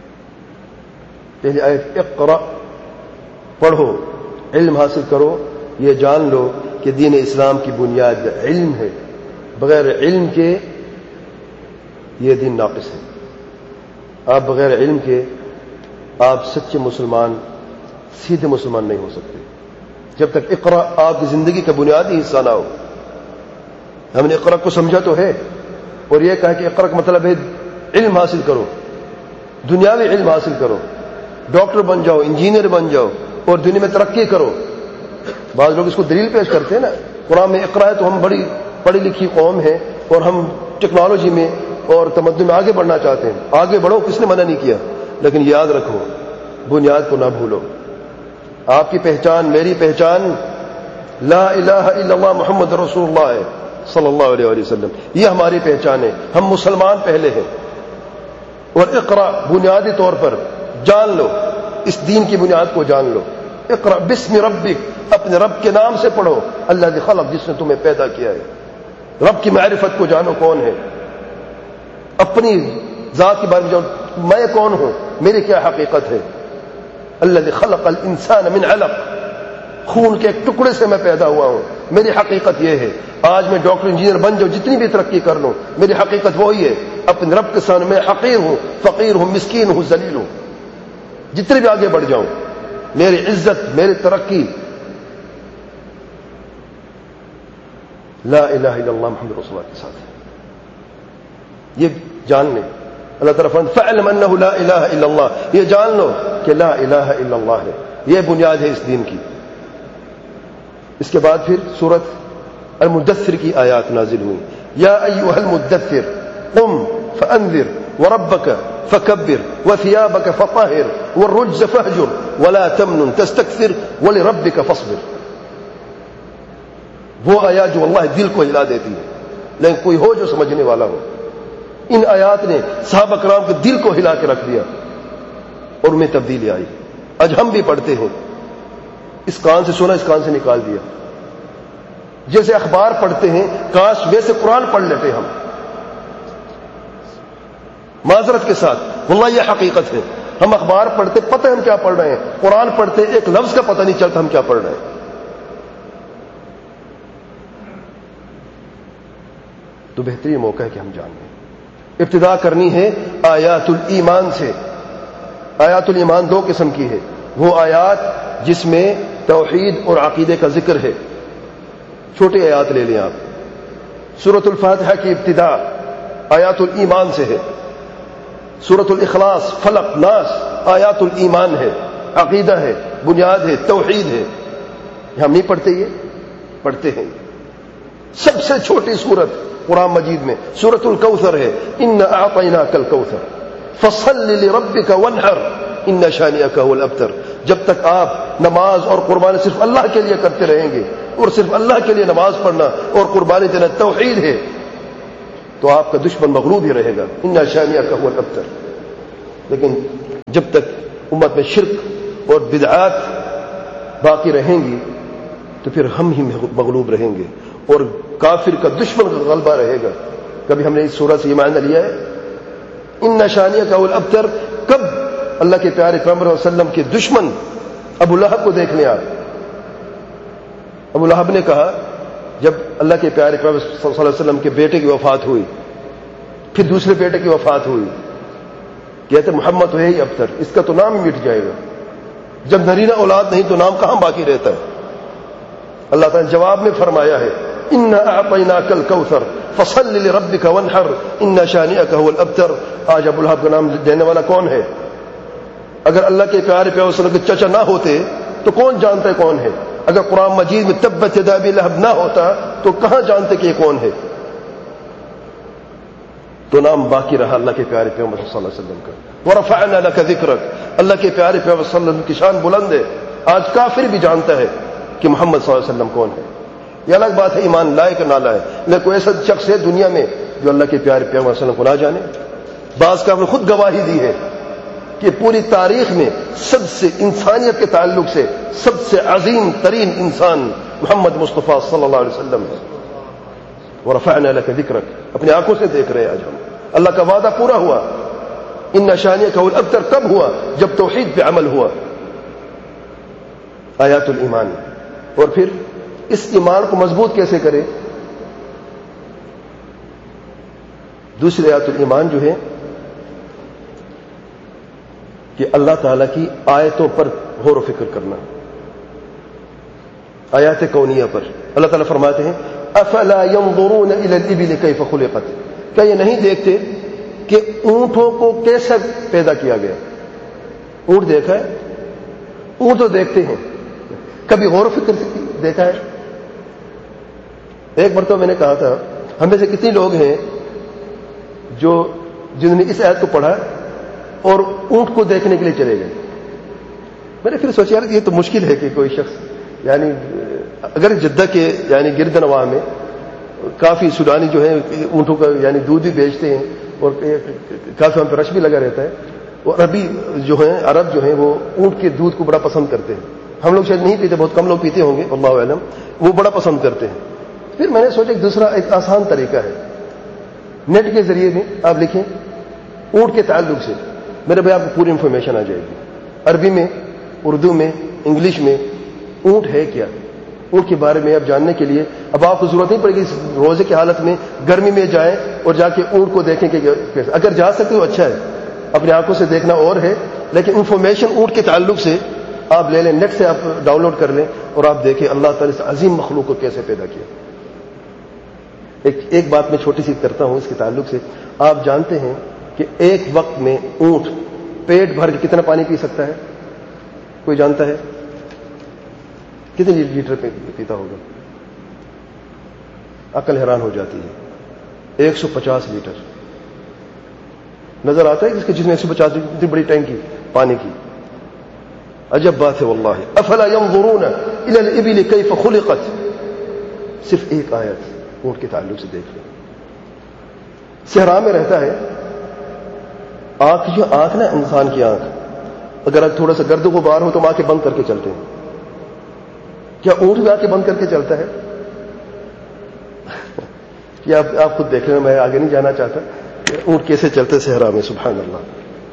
پہلی آیت اقرأ، پڑھو، علم حاصل کرو. یہ جان لو کہ دین اسلام کی بنیاد علم ہے، بغیر علم کے یہ دین ناقص ہے. آپ بغیر علم کے آپ سچے مسلمان، سیدھے مسلمان نہیں ہو سکتے جب تک اقرا آپ کی زندگی کا بنیادی حصہ نہ ہو. ہم نے اقرا کو سمجھا تو ہے، اور یہ کہا کہ اقرا کا مطلب ہے علم حاصل کرو، دنیاوی علم حاصل کرو، ڈاکٹر بن جاؤ، انجینئر بن جاؤ اور دنیا میں ترقی کرو. بعض لوگ اس کو دلیل پیش کرتے ہیں نا، قرآن میں اقرا ہے تو ہم بڑی پڑھی لکھی قوم ہیں اور ہم ٹیکنالوجی میں اور تمدن میں آگے بڑھنا چاہتے ہیں. آگے بڑھو، کس نے منع نہیں کیا. لیکن یاد رکھو بنیاد کو نہ بھولو. آپ کی پہچان، میری پہچان لا الہ الا اللہ محمد رسول اللہ ہے صلی اللہ علیہ وآلہ وسلم. یہ ہماری پہچان ہے. ہم مسلمان پہلے ہیں. اور اقرا بنیادی طور پر جان لو، اس دین کی بنیاد کو جان لو. اقرا بسم ربک، اپنے رب کے نام سے پڑھو. اللہ کی خلق، جس نے تمہیں پیدا کیا ہے. رب کی معرفت کو جانو کون ہے. اپنی ذات کے بارے میں جانو، میں کون ہوں، میری کیا حقیقت ہے. الذی خلق الانسان من علق، خون کے ایک ٹکڑے سے میں پیدا ہوا ہوں. میری حقیقت یہ ہے. آج میں ڈاکٹر انجینئر بن جاؤں، جتنی بھی ترقی کر لوں، میری حقیقت وہی ہے. اپنے رب کے سامنے میں حقیر ہوں، فقیر ہوں، مسکین ہوں، ذلیل ہوں. جتنے بھی آگے بڑھ جاؤں، میری عزت، میری ترقی لا الہ الا اللہ محمد رسول اللہ کے ساتھ ہے. یہ جان لیں. اللہ تعالیٰ فرماتا ہے فَاعْلَمْ أَنَّهُ لَا إِلَهَ إِلَّا اللَّهُ، یہ جان لو کہ لا الہ الا اللہ ہے. یہ بنیاد ہے اس دین کی. اس کے بعد پھر سورۃ المدثر کی آیات نازل ہوئی. یا ایھا المدثر قم فانذر وربک فکبر وثیابک فطہر والرجز فہجر ولا تمنن تستکثر ولربک فاصبر. وہ آیات جو اللہ دل کو ہلا دیتی ہے، لیکن کوئی ہو جو سمجھنے والا ہو. ان آیات نے صحابہ کرام کے دل کو ہلا کے رکھ دیا اور انہیں تبدیلی آئی. آج ہم بھی پڑھتے ہیں، اس کان سے سنا، اس کان سے نکال دیا. جیسے اخبار پڑھتے ہیں، کاش ویسے قرآن پڑھ لیتے ہم. معذرت کے ساتھ واللہ یہ حقیقت ہے. ہم اخبار پڑھتے، پتہ ہم کیا پڑھ رہے ہیں. قرآن پڑھتے ایک لفظ کا پتہ نہیں چلتا ہم کیا پڑھ رہے ہیں. تو بہترین موقع ہے کہ ہم جان لیں. ابتدا کرنی ہے آیات الایمان سے. آیات الایمان دو قسم کی ہے. وہ آیات جس میں توحید اور عقیدے کا ذکر ہے. چھوٹی آیات لے لیں آپ. سورۃ الفاتحہ کی ابتدا آیات الایمان سے ہے. سورۃ الاخلاص، فلق، ناس آیات الایمان ہے، عقیدہ ہے، بنیاد ہے، توحید ہے. ہم نہیں پڑھتے، یہ پڑھتے ہیں. سب سے چھوٹی سورت قرآن مجید میں سورۃ الکوثر ہے. انا اعطیناک الکوثر فصل لربک وانحر ان شانئک هو الابتر. جب تک آپ نماز اور قربانی صرف اللہ کے لیے کرتے رہیں گے، اور صرف اللہ کے لیے نماز پڑھنا اور قربانی دینا توحید ہے، تو آپ کا دشمن مغلوب ہی رہے گا. ان شانئک هو الابتر. لیکن جب تک امت میں شرک اور بدعات باقی رہیں گی تو پھر ہم ہی مغلوب رہیں گے اور کافر کا دشمن کا غلبہ رہے گا. کبھی ہم نے اس سورہ سے یہ معنی لیا ہے ان شانئک هو الابتر؟ کب اللہ کے پیارے پیغمبر صلی اللہ علیہ وسلم کے دشمن ابو لہب کو دیکھ لیں آپ. ابو لہب نے کہا جب اللہ کے پیارے پیغمبر صلی اللہ علیہ وسلم کے بیٹے کی وفات ہوئی، پھر دوسرے بیٹے کی وفات ہوئی، کہتے محمد تو ہے ہی ابتر، اس کا تو نام ہی مٹ جائے گا. جب نرینہ اولاد نہیں تو نام کہاں باقی رہتا ہے. اللہ تعالیٰ نے جواب میں فرمایا ہے انا اعطیناک الکوثر فصل لربک وانحر ان شانئک هو الابتر. آج ابو لہب کا نام دینے والا کون ہے؟ اگر اللہ کے پیارے پیغمبر صلی اللہ علیہ وسلم کے چچا نہ ہوتے تو کون جانتا ہے کون ہے؟ اگر قرآن مجید میں تبت یدا ابی لہب نہ ہوتا تو کہاں جانتے کہ یہ کون ہے؟ تو نام باقی رہا اللہ کے پیارے پیغمبر صلی اللہ علیہ وسلم کا. ورفعنا لک ذکرک، اللہ کے پیارے پیغمبر صلی اللہ علیہ وسلم کی شان بلند ہے. آج کافر بھی جانتا ہے کہ محمد صلی اللہ علیہ وسلم کون ہے. یہ الگ بات ہے ایمان لائے کہ نہ لائے، لیکن کوئی ایسا شخص ہے دنیا میں جو اللہ کے پیارے پیغمبر صلی اللہ علیہ وسلم کو نہ جانے. بعض کا آپ نے خود گواہی دی ہے کہ پوری تاریخ میں سب سے انسانیت کے تعلق سے سب سے عظیم ترین انسان محمد مصطفیٰ صلی اللہ علیہ وسلم ہے. ورفعنا لک ذکرک، اپنی آنکھوں سے دیکھ رہے ہیں آج ہم. اللہ کا وعدہ پورا ہوا. ان شانئک هو الابتر کب ہوا؟ جب توحید پہ عمل ہوا. آیات الایمان. اور پھر اس ایمان کو مضبوط کیسے کرے؟ دوسری آیات الایمان جو ہے کہ اللہ تعالیٰ کی آیتوں پر غور و فکر کرنا. آیات کونیہ پر اللہ تعالیٰ فرماتے ہیں افلا ينظرون الى الابل كيف خلقت، کیا یہ نہیں دیکھتے کہ اونٹوں کو کیسے پیدا کیا گیا؟ اونٹ دیکھا ہے؟ اونٹ تو دیکھتے ہیں، کبھی غور و فکر دیکھا ہے؟ ایک مرتبہ میں نے کہا تھا ہم میں سے کتنے لوگ ہیں جو جنہوں نے اس آیت کو پڑھا اور اونٹ کو دیکھنے کے لیے چلے گئے. میں نے پھر سوچا یار یہ تو مشکل ہے کہ کوئی شخص یعنی اگر جدہ کے یعنی گرد نواح میں کافی سودانی جو ہیں اونٹوں کا یعنی دودھ بھی بیچتے ہیں اور کافی وہاں پہ رش بھی لگا رہتا ہے, اور عربی جو ہیں عرب جو ہیں وہ اونٹ کے دودھ کو بڑا پسند کرتے ہیں. ہم لوگ شاید نہیں پیتے, بہت کم لوگ پیتے ہوں گے اللہ علم, وہ بڑا پسند کرتے ہیں. پھر میں نے سوچا ایک دوسرا ایک آسان طریقہ ہے, نیٹ کے ذریعے بھی آپ لکھیں اونٹ کے تعلق سے, میرے بھائی آپ کو پوری انفارمیشن آ جائے گی, عربی میں, اردو میں, انگلش میں. اونٹ ہے کیا, اونٹ کے بارے میں اب جاننے کے لیے اب آپ کو ضرورت نہیں پڑے گی روزے کی حالت میں گرمی میں جائیں اور جا کے اونٹ کو دیکھیں کہ اگر جا سکتے ہو اچھا ہے, اپنی آنکھوں سے دیکھنا اور ہے, لیکن انفارمیشن اونٹ کے تعلق سے آپ لے لیں, نیٹ سے آپ ڈاؤن لوڈ کر لیں اور آپ دیکھیں اللہ تعالی سے عظیم مخلوق کو کیسے پیدا کیا. ایک ایک بات میں چھوٹی سی کرتا ہوں اس کے تعلق سے. آپ جانتے ہیں کہ ایک وقت میں اونٹ پیٹ بھر کے کتنا پانی پی سکتا ہے؟ کوئی جانتا ہے کتنے لیٹر پیتا ہوگا؟ عقل حیران ہو جاتی ہے. ایک سو پچاس لیٹر نظر آتا ہے جس کے جس میں ایک سو پچاس لیٹر اتنی بڑی ٹینکی پانی کی. عجب بات ہے واللہ. افلا ينظرون الى الابل كيف خلقت. صرف ایک آیت اونٹ کے تعلق سے دیکھ لیں. صحرا میں رہتا ہے, آنکھ جو آنکھ نا انسان کی آنکھ, اگر تھوڑا سا گرد و غبار ہو تو ہم آنکھیں بند کر کے چلتے ہیں. کیا اونٹ بھی آنکھیں بند کر کے چلتا ہے؟ یہ آپ, آپ خود دیکھ لیں, میں آگے نہیں جانا چاہتا کہ اونٹ کیسے چلتے صحرا میں. سبحان اللہ.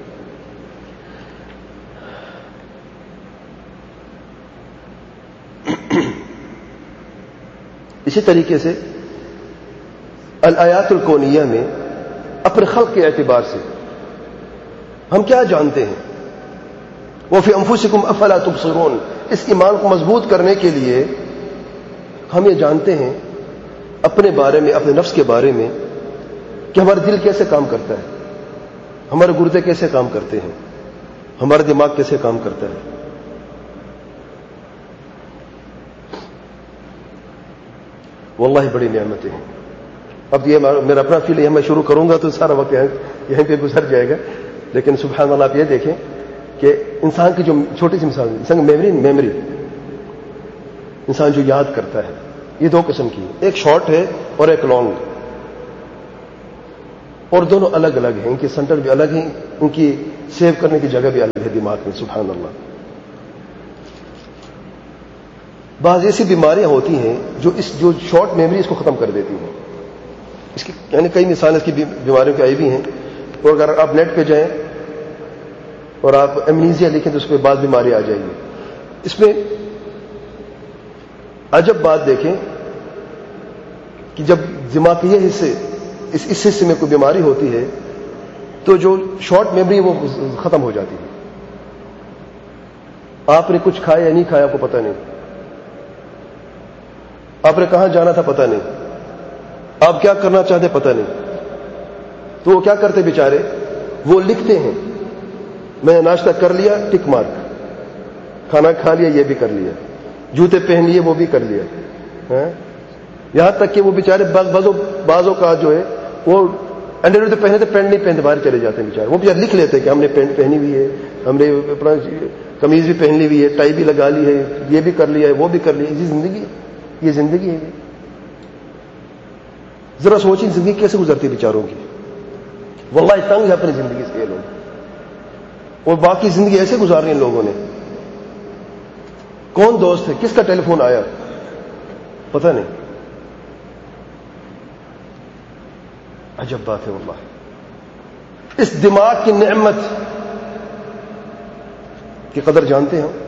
اسی طریقے سے الآیات الکونیہ میں اپنے خلق کے اعتبار سے ہم کیا جانتے ہیں؟ وفی انفسکم افلا تبصرون. اس ایمان کو مضبوط کرنے کے لیے ہم یہ جانتے ہیں اپنے بارے میں, اپنے نفس کے بارے میں, کہ ہمارا دل کیسے کام کرتا ہے, ہمارے گردے کیسے کام کرتے ہیں, ہمارا دماغ کیسے کام کرتا ہے. واللہ بڑی نعمتیں ہیں. اب یہ میرا اپنا فیل ہے, میں شروع کروں گا تو سارا وقت یہیں پہ گزر جائے گا, لیکن سبحان اللہ آپ یہ دیکھیں کہ انسان کی جو چھوٹی سی مثال, انسان میموری میموری انسان جو یاد کرتا ہے, یہ دو قسم کی, ایک شارٹ ہے اور ایک لانگ, اور دونوں الگ الگ ہیں. ان کے سینٹر بھی الگ ہیں, ان کی سیو کرنے کی جگہ بھی الگ ہے دماغ میں. سبحان اللہ. بعض ایسی بیماریاں ہوتی ہیں جو اس جو شارٹ میموری اس کو ختم کر دیتی ہیں. اس کی یعنی کئی مثالیں اس کی بیماریوں کی آئی بھی ہیں, اور اگر آپ نیٹ پہ جائیں اور آپ ایمنیزیا لکھیں تو اس پہ بعض بیماری آ جائیں گی. اس میں عجب بات دیکھیں کہ جب دماغ کے یہ حصے اس اس حصے میں کوئی بیماری ہوتی ہے تو جو شارٹ میموری وہ ختم ہو جاتی ہے. آپ نے کچھ کھایا یا نہیں کھایا آپ کو پتہ نہیں, آپ نے کہاں جانا تھا پتہ نہیں, آپ کیا کرنا چاہتے پتہ نہیں. تو وہ کیا کرتے بیچارے, وہ لکھتے ہیں میں نے ناشتہ کر لیا ٹک مارک, کھانا کھا لیا یہ بھی کر لیا, جوتے پہن لیے وہ بھی کر لیا, یہاں تک کہ وہ بیچارے بازوں بازوں کا جو ہے وہ انڈر ویئر تو پہنے تھے, پینٹ نہیں پہنتے باہر چلے جاتے ہیں بیچارے. وہ بیچارے لکھ لیتے کہ ہم نے پینٹ پہنی ہوئی ہے, ہم نے اپنا قمیض بھی پہن لی ہوئی ہے, ٹائی بھی لگا لی ہے, یہ بھی کر لیا ہے, وہ بھی کر لیا. یہ زندگی یہ زندگی ہے. ذرا سوچیں زندگی کیسے گزرتی ہے بیچاروں کی. واللہ تنگ ہے اپنی زندگی سے یہ لوگ, اور باقی زندگی ایسے گزارنی ان لوگوں نے. کون دوست ہے, کس کا ٹیلی فون آیا پتہ نہیں. عجب بات ہے واللہ. اس دماغ کی نعمت کی قدر جانتے ہیں.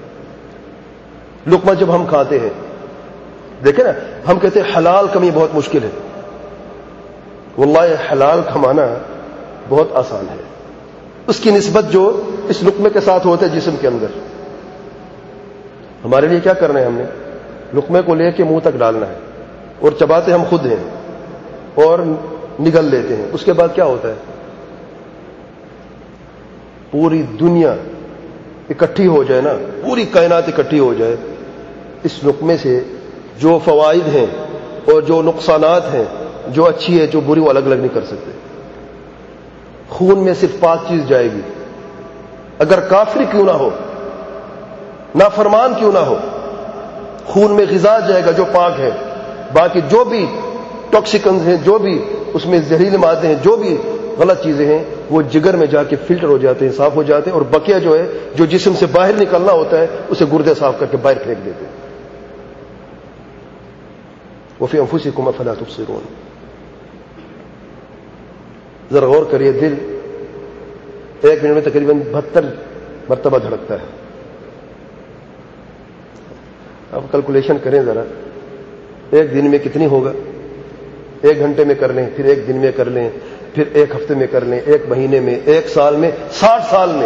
لقمہ جب ہم کھاتے ہیں, دیکھیں نا, ہم کہتے ہیں حلال کمی بہت مشکل ہے. واللہ حلال کمانا بہت آسان ہے, اس کی نسبت جو اس لقمے کے ساتھ ہوتا ہے جسم کے اندر. ہمارے لیے کیا کرنا ہے, ہم نے لقمے کو لے کے منہ تک ڈالنا ہے, اور چباتے ہم خود ہیں اور نگل لیتے ہیں. اس کے بعد کیا ہوتا ہے, پوری دنیا اکٹھی ہو جائے نا, پوری کائنات اکٹھی ہو جائے, اس لقمے سے جو فوائد ہیں اور جو نقصانات ہیں, جو اچھی ہے جو بری, وہ الگ الگ نہیں کر سکتے. خون میں صرف پانچ چیز جائے گی, اگر کافر کیوں نہ ہو، نافرمان کیوں نہ ہو، خون میں غذا جائے گا جو پاک ہے، باقی جو بھی ٹاکسیکنز ہیں، جو بھی اس میں زہریلے مادے ہیں، جو بھی غلط چیزیں ہیں، وہ جگر میں جا کے فلٹر ہو جاتے ہیں، صاف ہو جاتے ہیں، اور بقیہ جو ہے جو جسم سے باہر نکلنا ہوتا ہے اسے گردے صاف کر کے باہر پھینک دیتے ہیں۔ وفی انفسکم افلا تبصرون۔ ذرا غور کریے، دل ایک منٹ میں تقریباً بہتر مرتبہ دھڑکتا ہے۔ اب کیلکولیشن کریں ذرا، ایک دن میں کتنی ہوگا؟ ایک گھنٹے میں کر لیں، پھر ایک دن میں کر لیں، پھر ایک ہفتے میں کر لیں، ایک مہینے میں، ایک سال میں، ساٹھ سال میں،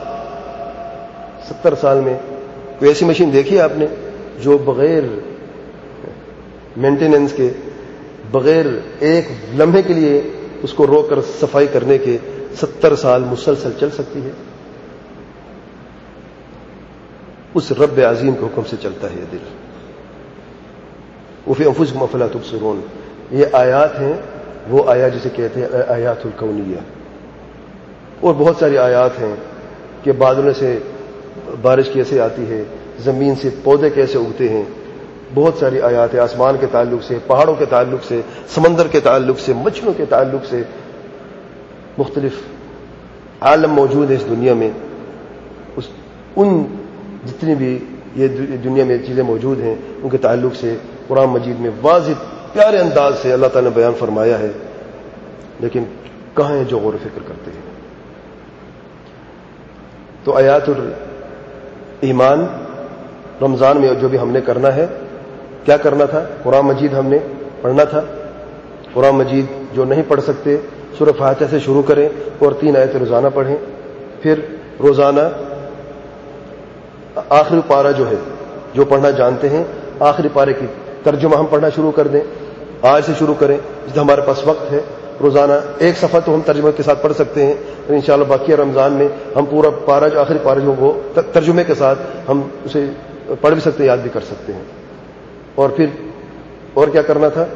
ستر سال میں۔ کوئی ایسی مشین دیکھی آپ نے جو بغیر مینٹیننس کے، بغیر ایک لمحے کے لیے اس کو روک کر صفائی کرنے کے ستر سال مسلسل چل سکتی ہے؟ اس رب عظیم کے حکم سے چلتا ہے یہ دل۔ وفی انفسکم افلا تبصرون، یہ آیات ہیں، وہ آیات جسے کہتے ہیں آیات الکونیہ۔ اور بہت ساری آیات ہیں کہ بادلوں سے بارش کیسے آتی ہے، زمین سے پودے کیسے اگتے ہیں، بہت ساری آیات ہیں آسمان کے تعلق سے، پہاڑوں کے تعلق سے، سمندر کے تعلق سے، مچھلیوں کے تعلق سے۔ مختلف عالم موجود ہے اس دنیا میں، اس ان جتنی بھی یہ دنیا میں چیزیں موجود ہیں ان کے تعلق سے قرآن مجید میں واضح پیارے انداز سے اللہ تعالیٰ نے بیان فرمایا ہے، لیکن کہاں ہیں جو غور و فکر کرتے ہیں؟ تو آیات الایمان رمضان میں جو بھی ہم نے کرنا ہے، کیا کرنا تھا؟ قرآن مجید ہم نے پڑھنا تھا۔ قرآن مجید جو نہیں پڑھ سکتے سورہ فاتحہ سے شروع کریں اور تین آیتیں روزانہ پڑھیں، پھر روزانہ آخری پارہ جو ہے، جو پڑھنا جانتے ہیں آخری پارے کی ترجمہ ہم پڑھنا شروع کر دیں، آج سے شروع کریں جتنا ہمارے پاس وقت ہے۔ روزانہ ایک صفحہ تو ہم ترجمے کے ساتھ پڑھ سکتے ہیں، انشاءاللہ باقی رمضان میں ہم پورا پارہ جو آخری پارہ جو وہ ترجمے کے ساتھ ہم اسے پڑھ بھی سکتے ہیں، یاد بھی کر سکتے ہیں۔ اور پھر اور کیا کرنا تھا؟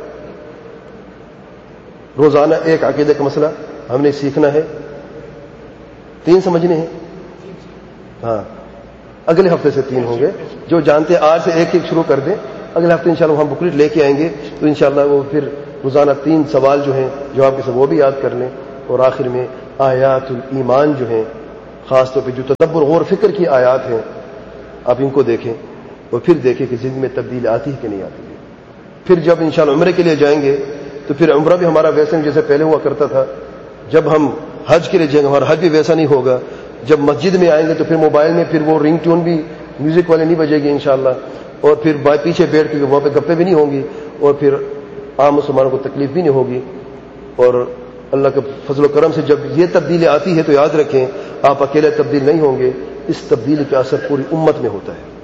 روزانہ ایک عقیدے کا مسئلہ ہم نے سیکھنا ہے، تین سمجھنے ہیں، ہاں اگلے ہفتے سے تین ہوں گے، جو جانتے ہیں آج سے ایک ایک شروع کر دیں، اگلے ہفتے انشاءاللہ ہم بکلیٹ لے کے آئیں گے تو انشاءاللہ وہ پھر روزانہ تین سوال جو ہیں جواب کے سب وہ بھی یاد کر لیں۔ اور آخر میں آیات الایمان جو ہیں، خاص طور پہ جو تدبر غور فکر کی آیات ہیں، آپ ان کو دیکھیں اور پھر دیکھیں کہ زندگی میں تبدیلی آتی ہے کہ نہیں آتی ہے۔ پھر جب انشاءاللہ عمرے کے لیے جائیں گے تو پھر عمرہ بھی ہمارا ویسا نہیں جیسے پہلے ہوا کرتا تھا۔ جب ہم حج کے لیے جائیں گے ہمارا حج بھی ویسا نہیں ہوگا۔ جب مسجد میں آئیں گے تو پھر موبائل میں پھر وہ رنگ ٹیون بھی میوزک والے نہیں بجے گی انشاءاللہ، اور پھر پیچھے بیٹھ کے وہاں پہ گپے بھی نہیں ہوں گی، اور پھر عام مسلمانوں کو تکلیف بھی نہیں ہوگی۔ اور اللہ کے فضل و کرم سے جب یہ تبدیلی آتی ہے تو یاد رکھیں آپ اکیلے تبدیل نہیں ہوں گے، اس تبدیلی کا اثر پوری امت میں ہوتا ہے۔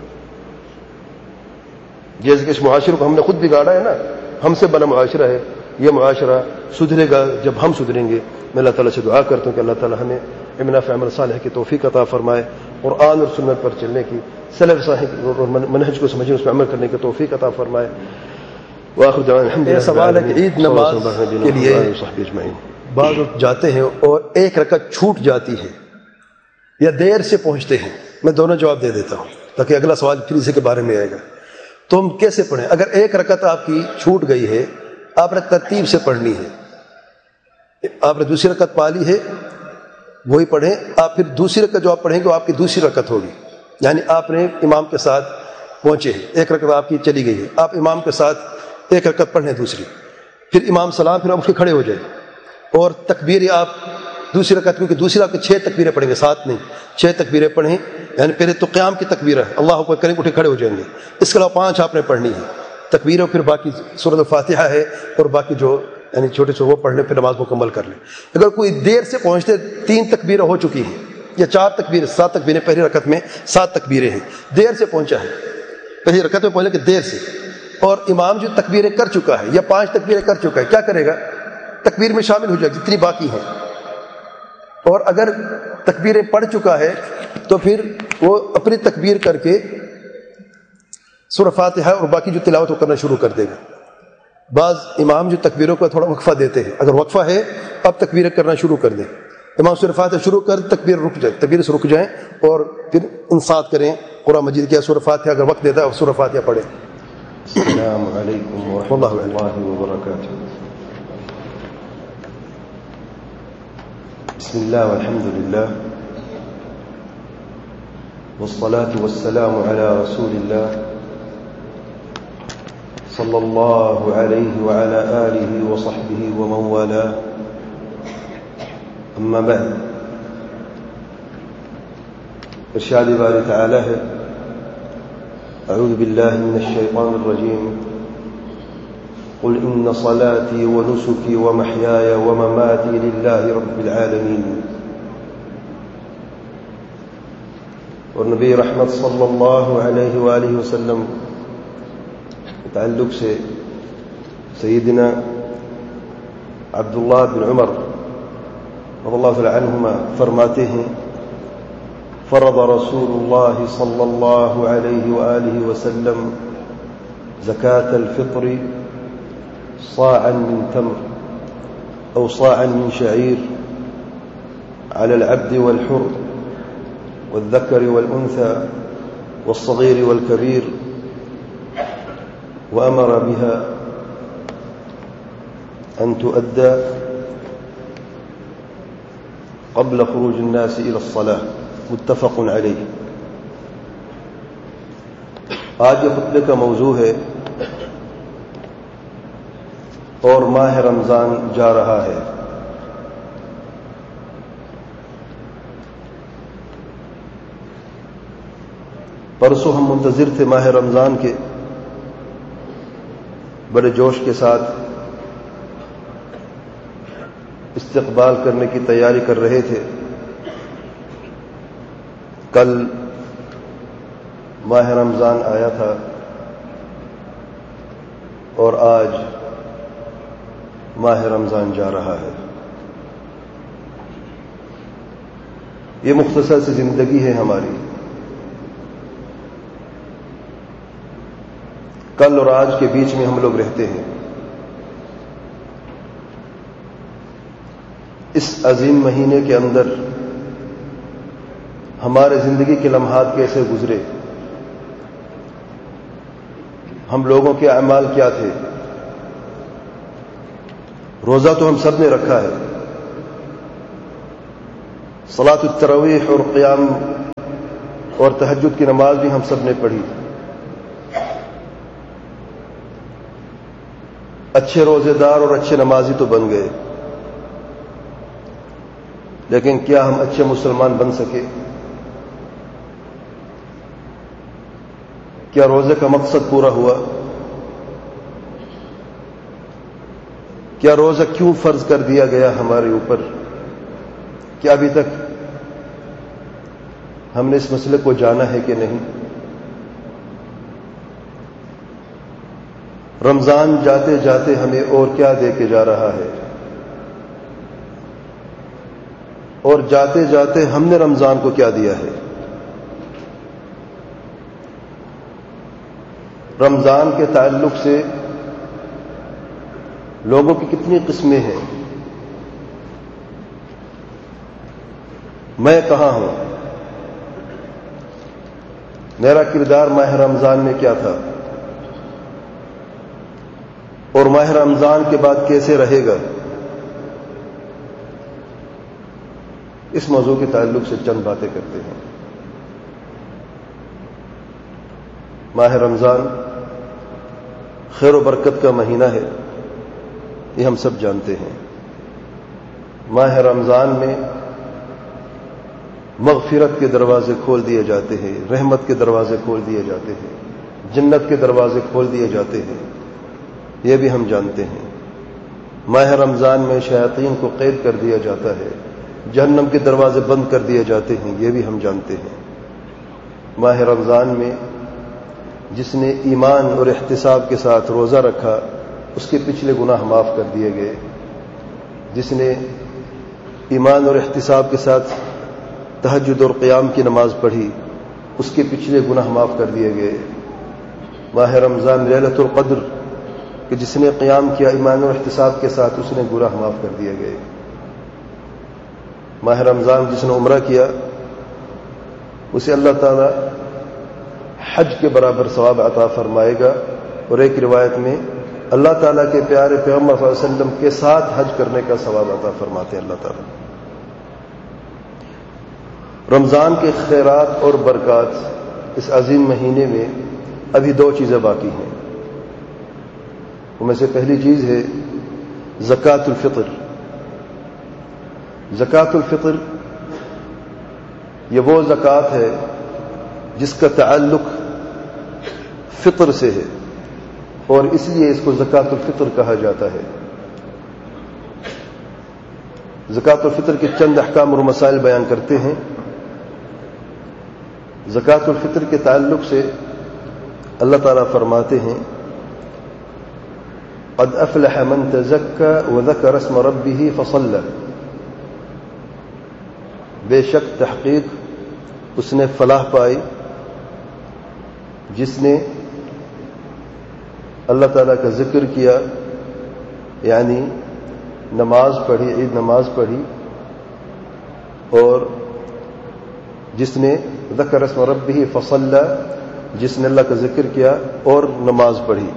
جیسے کہ اس معاشرے کو ہم نے خود بگاڑا ہے نا، ہم سے بنا معاشرہ ہے، یہ معاشرہ سدھرے گا جب ہم سدھریں گے۔ میں اللہ تعالیٰ سے دعا کرتا ہوں کہ اللہ تعالیٰ ہمیں امنا فی عمل صالح کی توفیق عطا فرمائے، قرآن اور سنت پر چلنے کی، سلف صالح اور منہج کو سمجھنے اس پر عمل کرنے کی توفیق عطا فرمائے۔ وآخر دعوانا الحمد للہ۔ سوال ہے کہ عید نماز کے لیے بعض لوگ جاتے ہیں اور ایک رکعت چھوٹ جاتی ہے یا دیر سے پہنچتے ہیں، میں دونوں جواب دے دیتا ہوں تاکہ اگلا سوال پھر اسی کے بارے میں آئے گا۔ تو ہم کیسے پڑھیں؟ اگر ایک رکعت آپ کی چھوٹ گئی ہے، آپ نے ترتیب سے پڑھنی ہے، آپ نے دوسری رکعت پا لی ہے وہی پڑھیں، آپ پھر دوسری رکعت جو آپ پڑھیں گے وہ آپ کی دوسری رکعت ہوگی، یعنی آپ نے امام کے ساتھ پہنچے ہیں، ایک رکعت آپ کی چلی گئی ہے، آپ امام کے ساتھ ایک رکعت پڑھیں دوسری، پھر امام سلام، پھر آپ اٹھ کے کھڑے ہو جائیں اور تکبیر آپ دوسری رکعت، کیونکہ دوسری آپ کے چھ تکبیریں پڑھیں گے، سات نہیں چھ تکبیریں پڑھیں، یعنی پہلے تو قیام کی تکبیر ہے اللہ اکبر کریں گے، اٹھے کھڑے ہو جائیں گے، اس کے علاوہ پانچ آپ نے پڑھنی ہے تکبیریں، پھر باقی سورۃ الفاتحہ ہے اور باقی جو یعنی چھوٹے سے وہ پڑھنے پھر نماز مکمل کر لیں۔ اگر کوئی دیر سے پہنچتے تین تکبیریں ہو چکی ہیں یا چار تکبیریں، سات تکبیریں پہلی رکعت میں سات تکبیریں ہیں، دیر سے پہنچا ہے، پہلی رکعت میں پہنچے کہ دیر سے، اور امام جو تکبیریں کر چکا ہے یا پانچ تکبیریں کر چکا ہے، کیا کرے گا؟ تکبیر میں شامل ہو جائے جتنی باقی ہیں، اور اگر تکبیریں پڑھ چکا ہے تو پھر وہ اپنی تکبیر کر کے سورہ فاتحہ اور باقی جو تلاوت وہ کرنا شروع کر دے گا۔ بعض امام جو تکبیروں کو تھوڑا وقفہ دیتے ہیں، اگر وقفہ ہے اب تکبیریں کرنا شروع کر دیں، امام سورہ فاتحہ شروع کر تکبیر رک جائے، تکبیر سے رک جائیں اور پھر انصات کریں قرآن مجید کیا سورہ فاتحہ اگر وقت دیتا ہے سورہ فاتحہ پڑھیں. السلام علیکم ورحمۃ اللہ وبرکاتہ. بسم اللہ والحمد للہ والصلاة والسلام على رسول اللہ صلی اللہ علیہ وعلى آلہ وصحبہ ومن والاه. اما بعد، ارشاد باری تعالی ہے اعوذ باللہ من الشیطان الرجیم قل ان صلاتي ونسكي ومحياي ومماتي لله رب العالمين. اور نبی رحمت صلی اللہ علیہ وآلہ وسلم کے تعلق سے سیدنا عبداللہ بن عمر رضی اللہ تعالی عنہما فرماتے ہیں فرض رسول اللہ صلی اللہ علیہ وآلہ وسلم زکاة الفطر صاعا من تمر او صاعا من شعير على العبد والحر والذكر والأنثى والصغير والكبير، وأمر بها أن تؤدى قبل خروج الناس إلى الصلاة. متفق علیہ. آج کے خطبے کا موضوع ہے اور ماہ رمضان جا رہا ہے. پرسوں ہم منتظر تھے ماہ رمضان کے، بڑے جوش کے ساتھ استقبال کرنے کی تیاری کر رہے تھے. کل ماہ رمضان آیا تھا اور آج ماہ رمضان جا رہا ہے. یہ مختصر سی زندگی ہے ہماری. کل اور آج کے بیچ میں ہم لوگ رہتے ہیں. اس عظیم مہینے کے اندر ہمارے زندگی کے لمحات کیسے گزرے، ہم لوگوں کے اعمال کیا تھے. روزہ تو ہم سب نے رکھا ہے، صلاۃ التراویح اور قیام اور تہجد کی نماز بھی ہم سب نے پڑھی. اچھے روزے دار اور اچھے نمازی تو بن گئے، لیکن کیا ہم اچھے مسلمان بن سکے؟ کیا روزے کا مقصد پورا ہوا؟ کیا روزہ کیوں فرض کر دیا گیا ہمارے اوپر؟ کیا ابھی تک ہم نے اس مسئلے کو جانا ہے کہ نہیں؟ رمضان جاتے جاتے ہمیں اور کیا دے کے جا رہا ہے، اور جاتے جاتے ہم نے رمضان کو کیا دیا ہے؟ رمضان کے تعلق سے لوگوں کی کتنی قسمیں ہیں. میں کہاں ہوں؟ میرا کردار ماہ رمضان میں کیا تھا اور ماہ رمضان کے بعد کیسے رہے گا؟ اس موضوع کے تعلق سے چند باتیں کرتے ہیں. ماہ رمضان خیر و برکت کا مہینہ ہے، یہ ہم سب جانتے ہیں. ماہ رمضان میں مغفرت کے دروازے کھول دیے جاتے ہیں، رحمت کے دروازے کھول دیے جاتے ہیں، جنت کے دروازے کھول دیے جاتے ہیں، یہ بھی ہم جانتے ہیں. ماہ رمضان میں شیاطین کو قید کر دیا جاتا ہے، جہنم کے دروازے بند کر دیے جاتے ہیں، یہ بھی ہم جانتے ہیں. ماہ رمضان میں جس نے ایمان اور احتساب کے ساتھ روزہ رکھا اس کے پچھلے گناہ معاف کر دیے گئے. جس نے ایمان اور احتساب کے ساتھ تہجد اور قیام کی نماز پڑھی اس کے پچھلے گناہ معاف کر دیے گئے. ماہ رمضان لیلۃ القدر کہ جس نے قیام کیا ایمان اور احتساب کے ساتھ اس نے گناہ معاف کر دیے گئے. ماہ رمضان جس نے عمرہ کیا اسے اللہ تعالی حج کے برابر ثواب عطا فرمائے گا، اور ایک روایت میں اللہ تعالیٰ کے پیارے پیغمبر صلی اللہ علیہ وسلم کے ساتھ حج کرنے کا ثواب عطا فرماتے ہیں اللہ تعالیٰ۔ رمضان کے خیرات اور برکات اس عظیم مہینے میں ابھی دو چیزیں باقی ہیں۔ ان میں سے پہلی چیز ہے زکوٰۃ الفطر۔ زکوٰۃ الفطر یہ وہ زکوٰۃ ہے جس کا تعلق فطر سے ہے، اور اس لیے اس کو زکوٰۃ الفطر کہا جاتا ہے۔ زکوٰۃ الفطر کے چند احکام اور مسائل بیان کرتے ہیں۔ زکوٰۃ الفطر کے تعلق سے اللہ تعالیٰ فرماتے ہیں قد افلح من تزکى وذکر اسم ربه فصلى، بے شک تحقیق اس نے فلاح پائی جس نے اللہ تعالیٰ کا ذکر کیا، یعنی نماز پڑھی، عید نماز پڑھی، اور جس نے ذکر اسم ربہ فصلی، جس نے اللہ کا ذکر کیا اور نماز پڑھی۔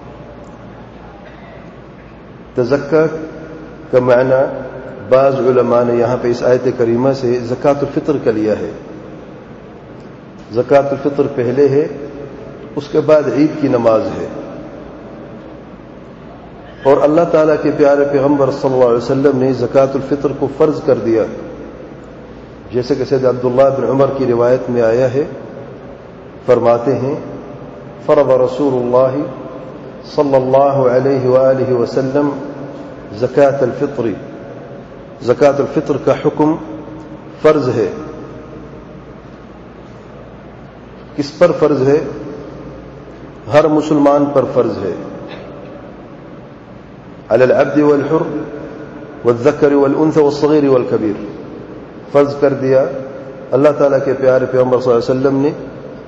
تزکا کا معنی بعض علماء نے یہاں پہ اس آیت کریمہ سے زکوٰۃ الفطر کا لیا ہے۔ زکوٰۃ الفطر پہلے ہے، اس کے بعد عید کی نماز ہے، اور اللہ تعالیٰ کے پیارے پیغمبر صلی اللہ علیہ وسلم نے زکوٰۃ الفطر کو فرض کر دیا، جیسے کہ سید عبداللہ بن عمر کی روایت میں آیا ہے، فرماتے ہیں فرض رسول اللہ صلی اللہ علیہ وآلہ وسلم زکوٰۃ الفطر، زکوٰۃ الفطر کا حکم فرض ہے۔ کس پر فرض ہے؟ ہر مسلمان پر فرض ہے۔ علی العبد والحر والذکر والانثى والصغیر والکبیر، فرض کر دیا اللہ تعالیٰ کے پیارے پیغمبر صلی اللہ علیہ وسلم نے۔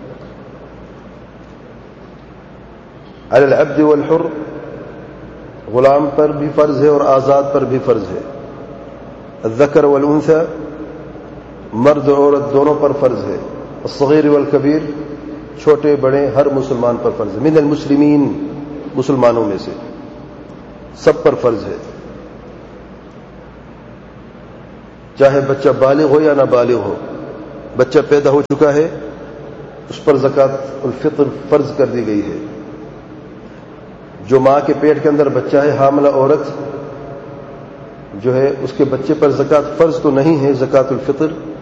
علی العبد والحر، غلام پر بھی فرض ہے اور آزاد پر بھی فرض ہے۔ الذکر والانثى، مرد اور عورت دونوں پر فرض ہے۔ الصغیر والکبیر، چھوٹے بڑے ہر مسلمان پر فرض ہے۔ من المسلمین، مسلمانوں میں سے سب پر فرض ہے، چاہے بچہ بالغ ہو یا نہ بالغ ہو۔ بچہ پیدا ہو چکا ہے اس پر زکوٰۃ الفطر فرض کر دی گئی ہے۔ جو ماں کے پیٹ کے اندر بچہ ہے، حاملہ عورت جو ہے، اس کے بچے پر زکوٰۃ فرض تو نہیں ہے زکوٰۃ الفطر،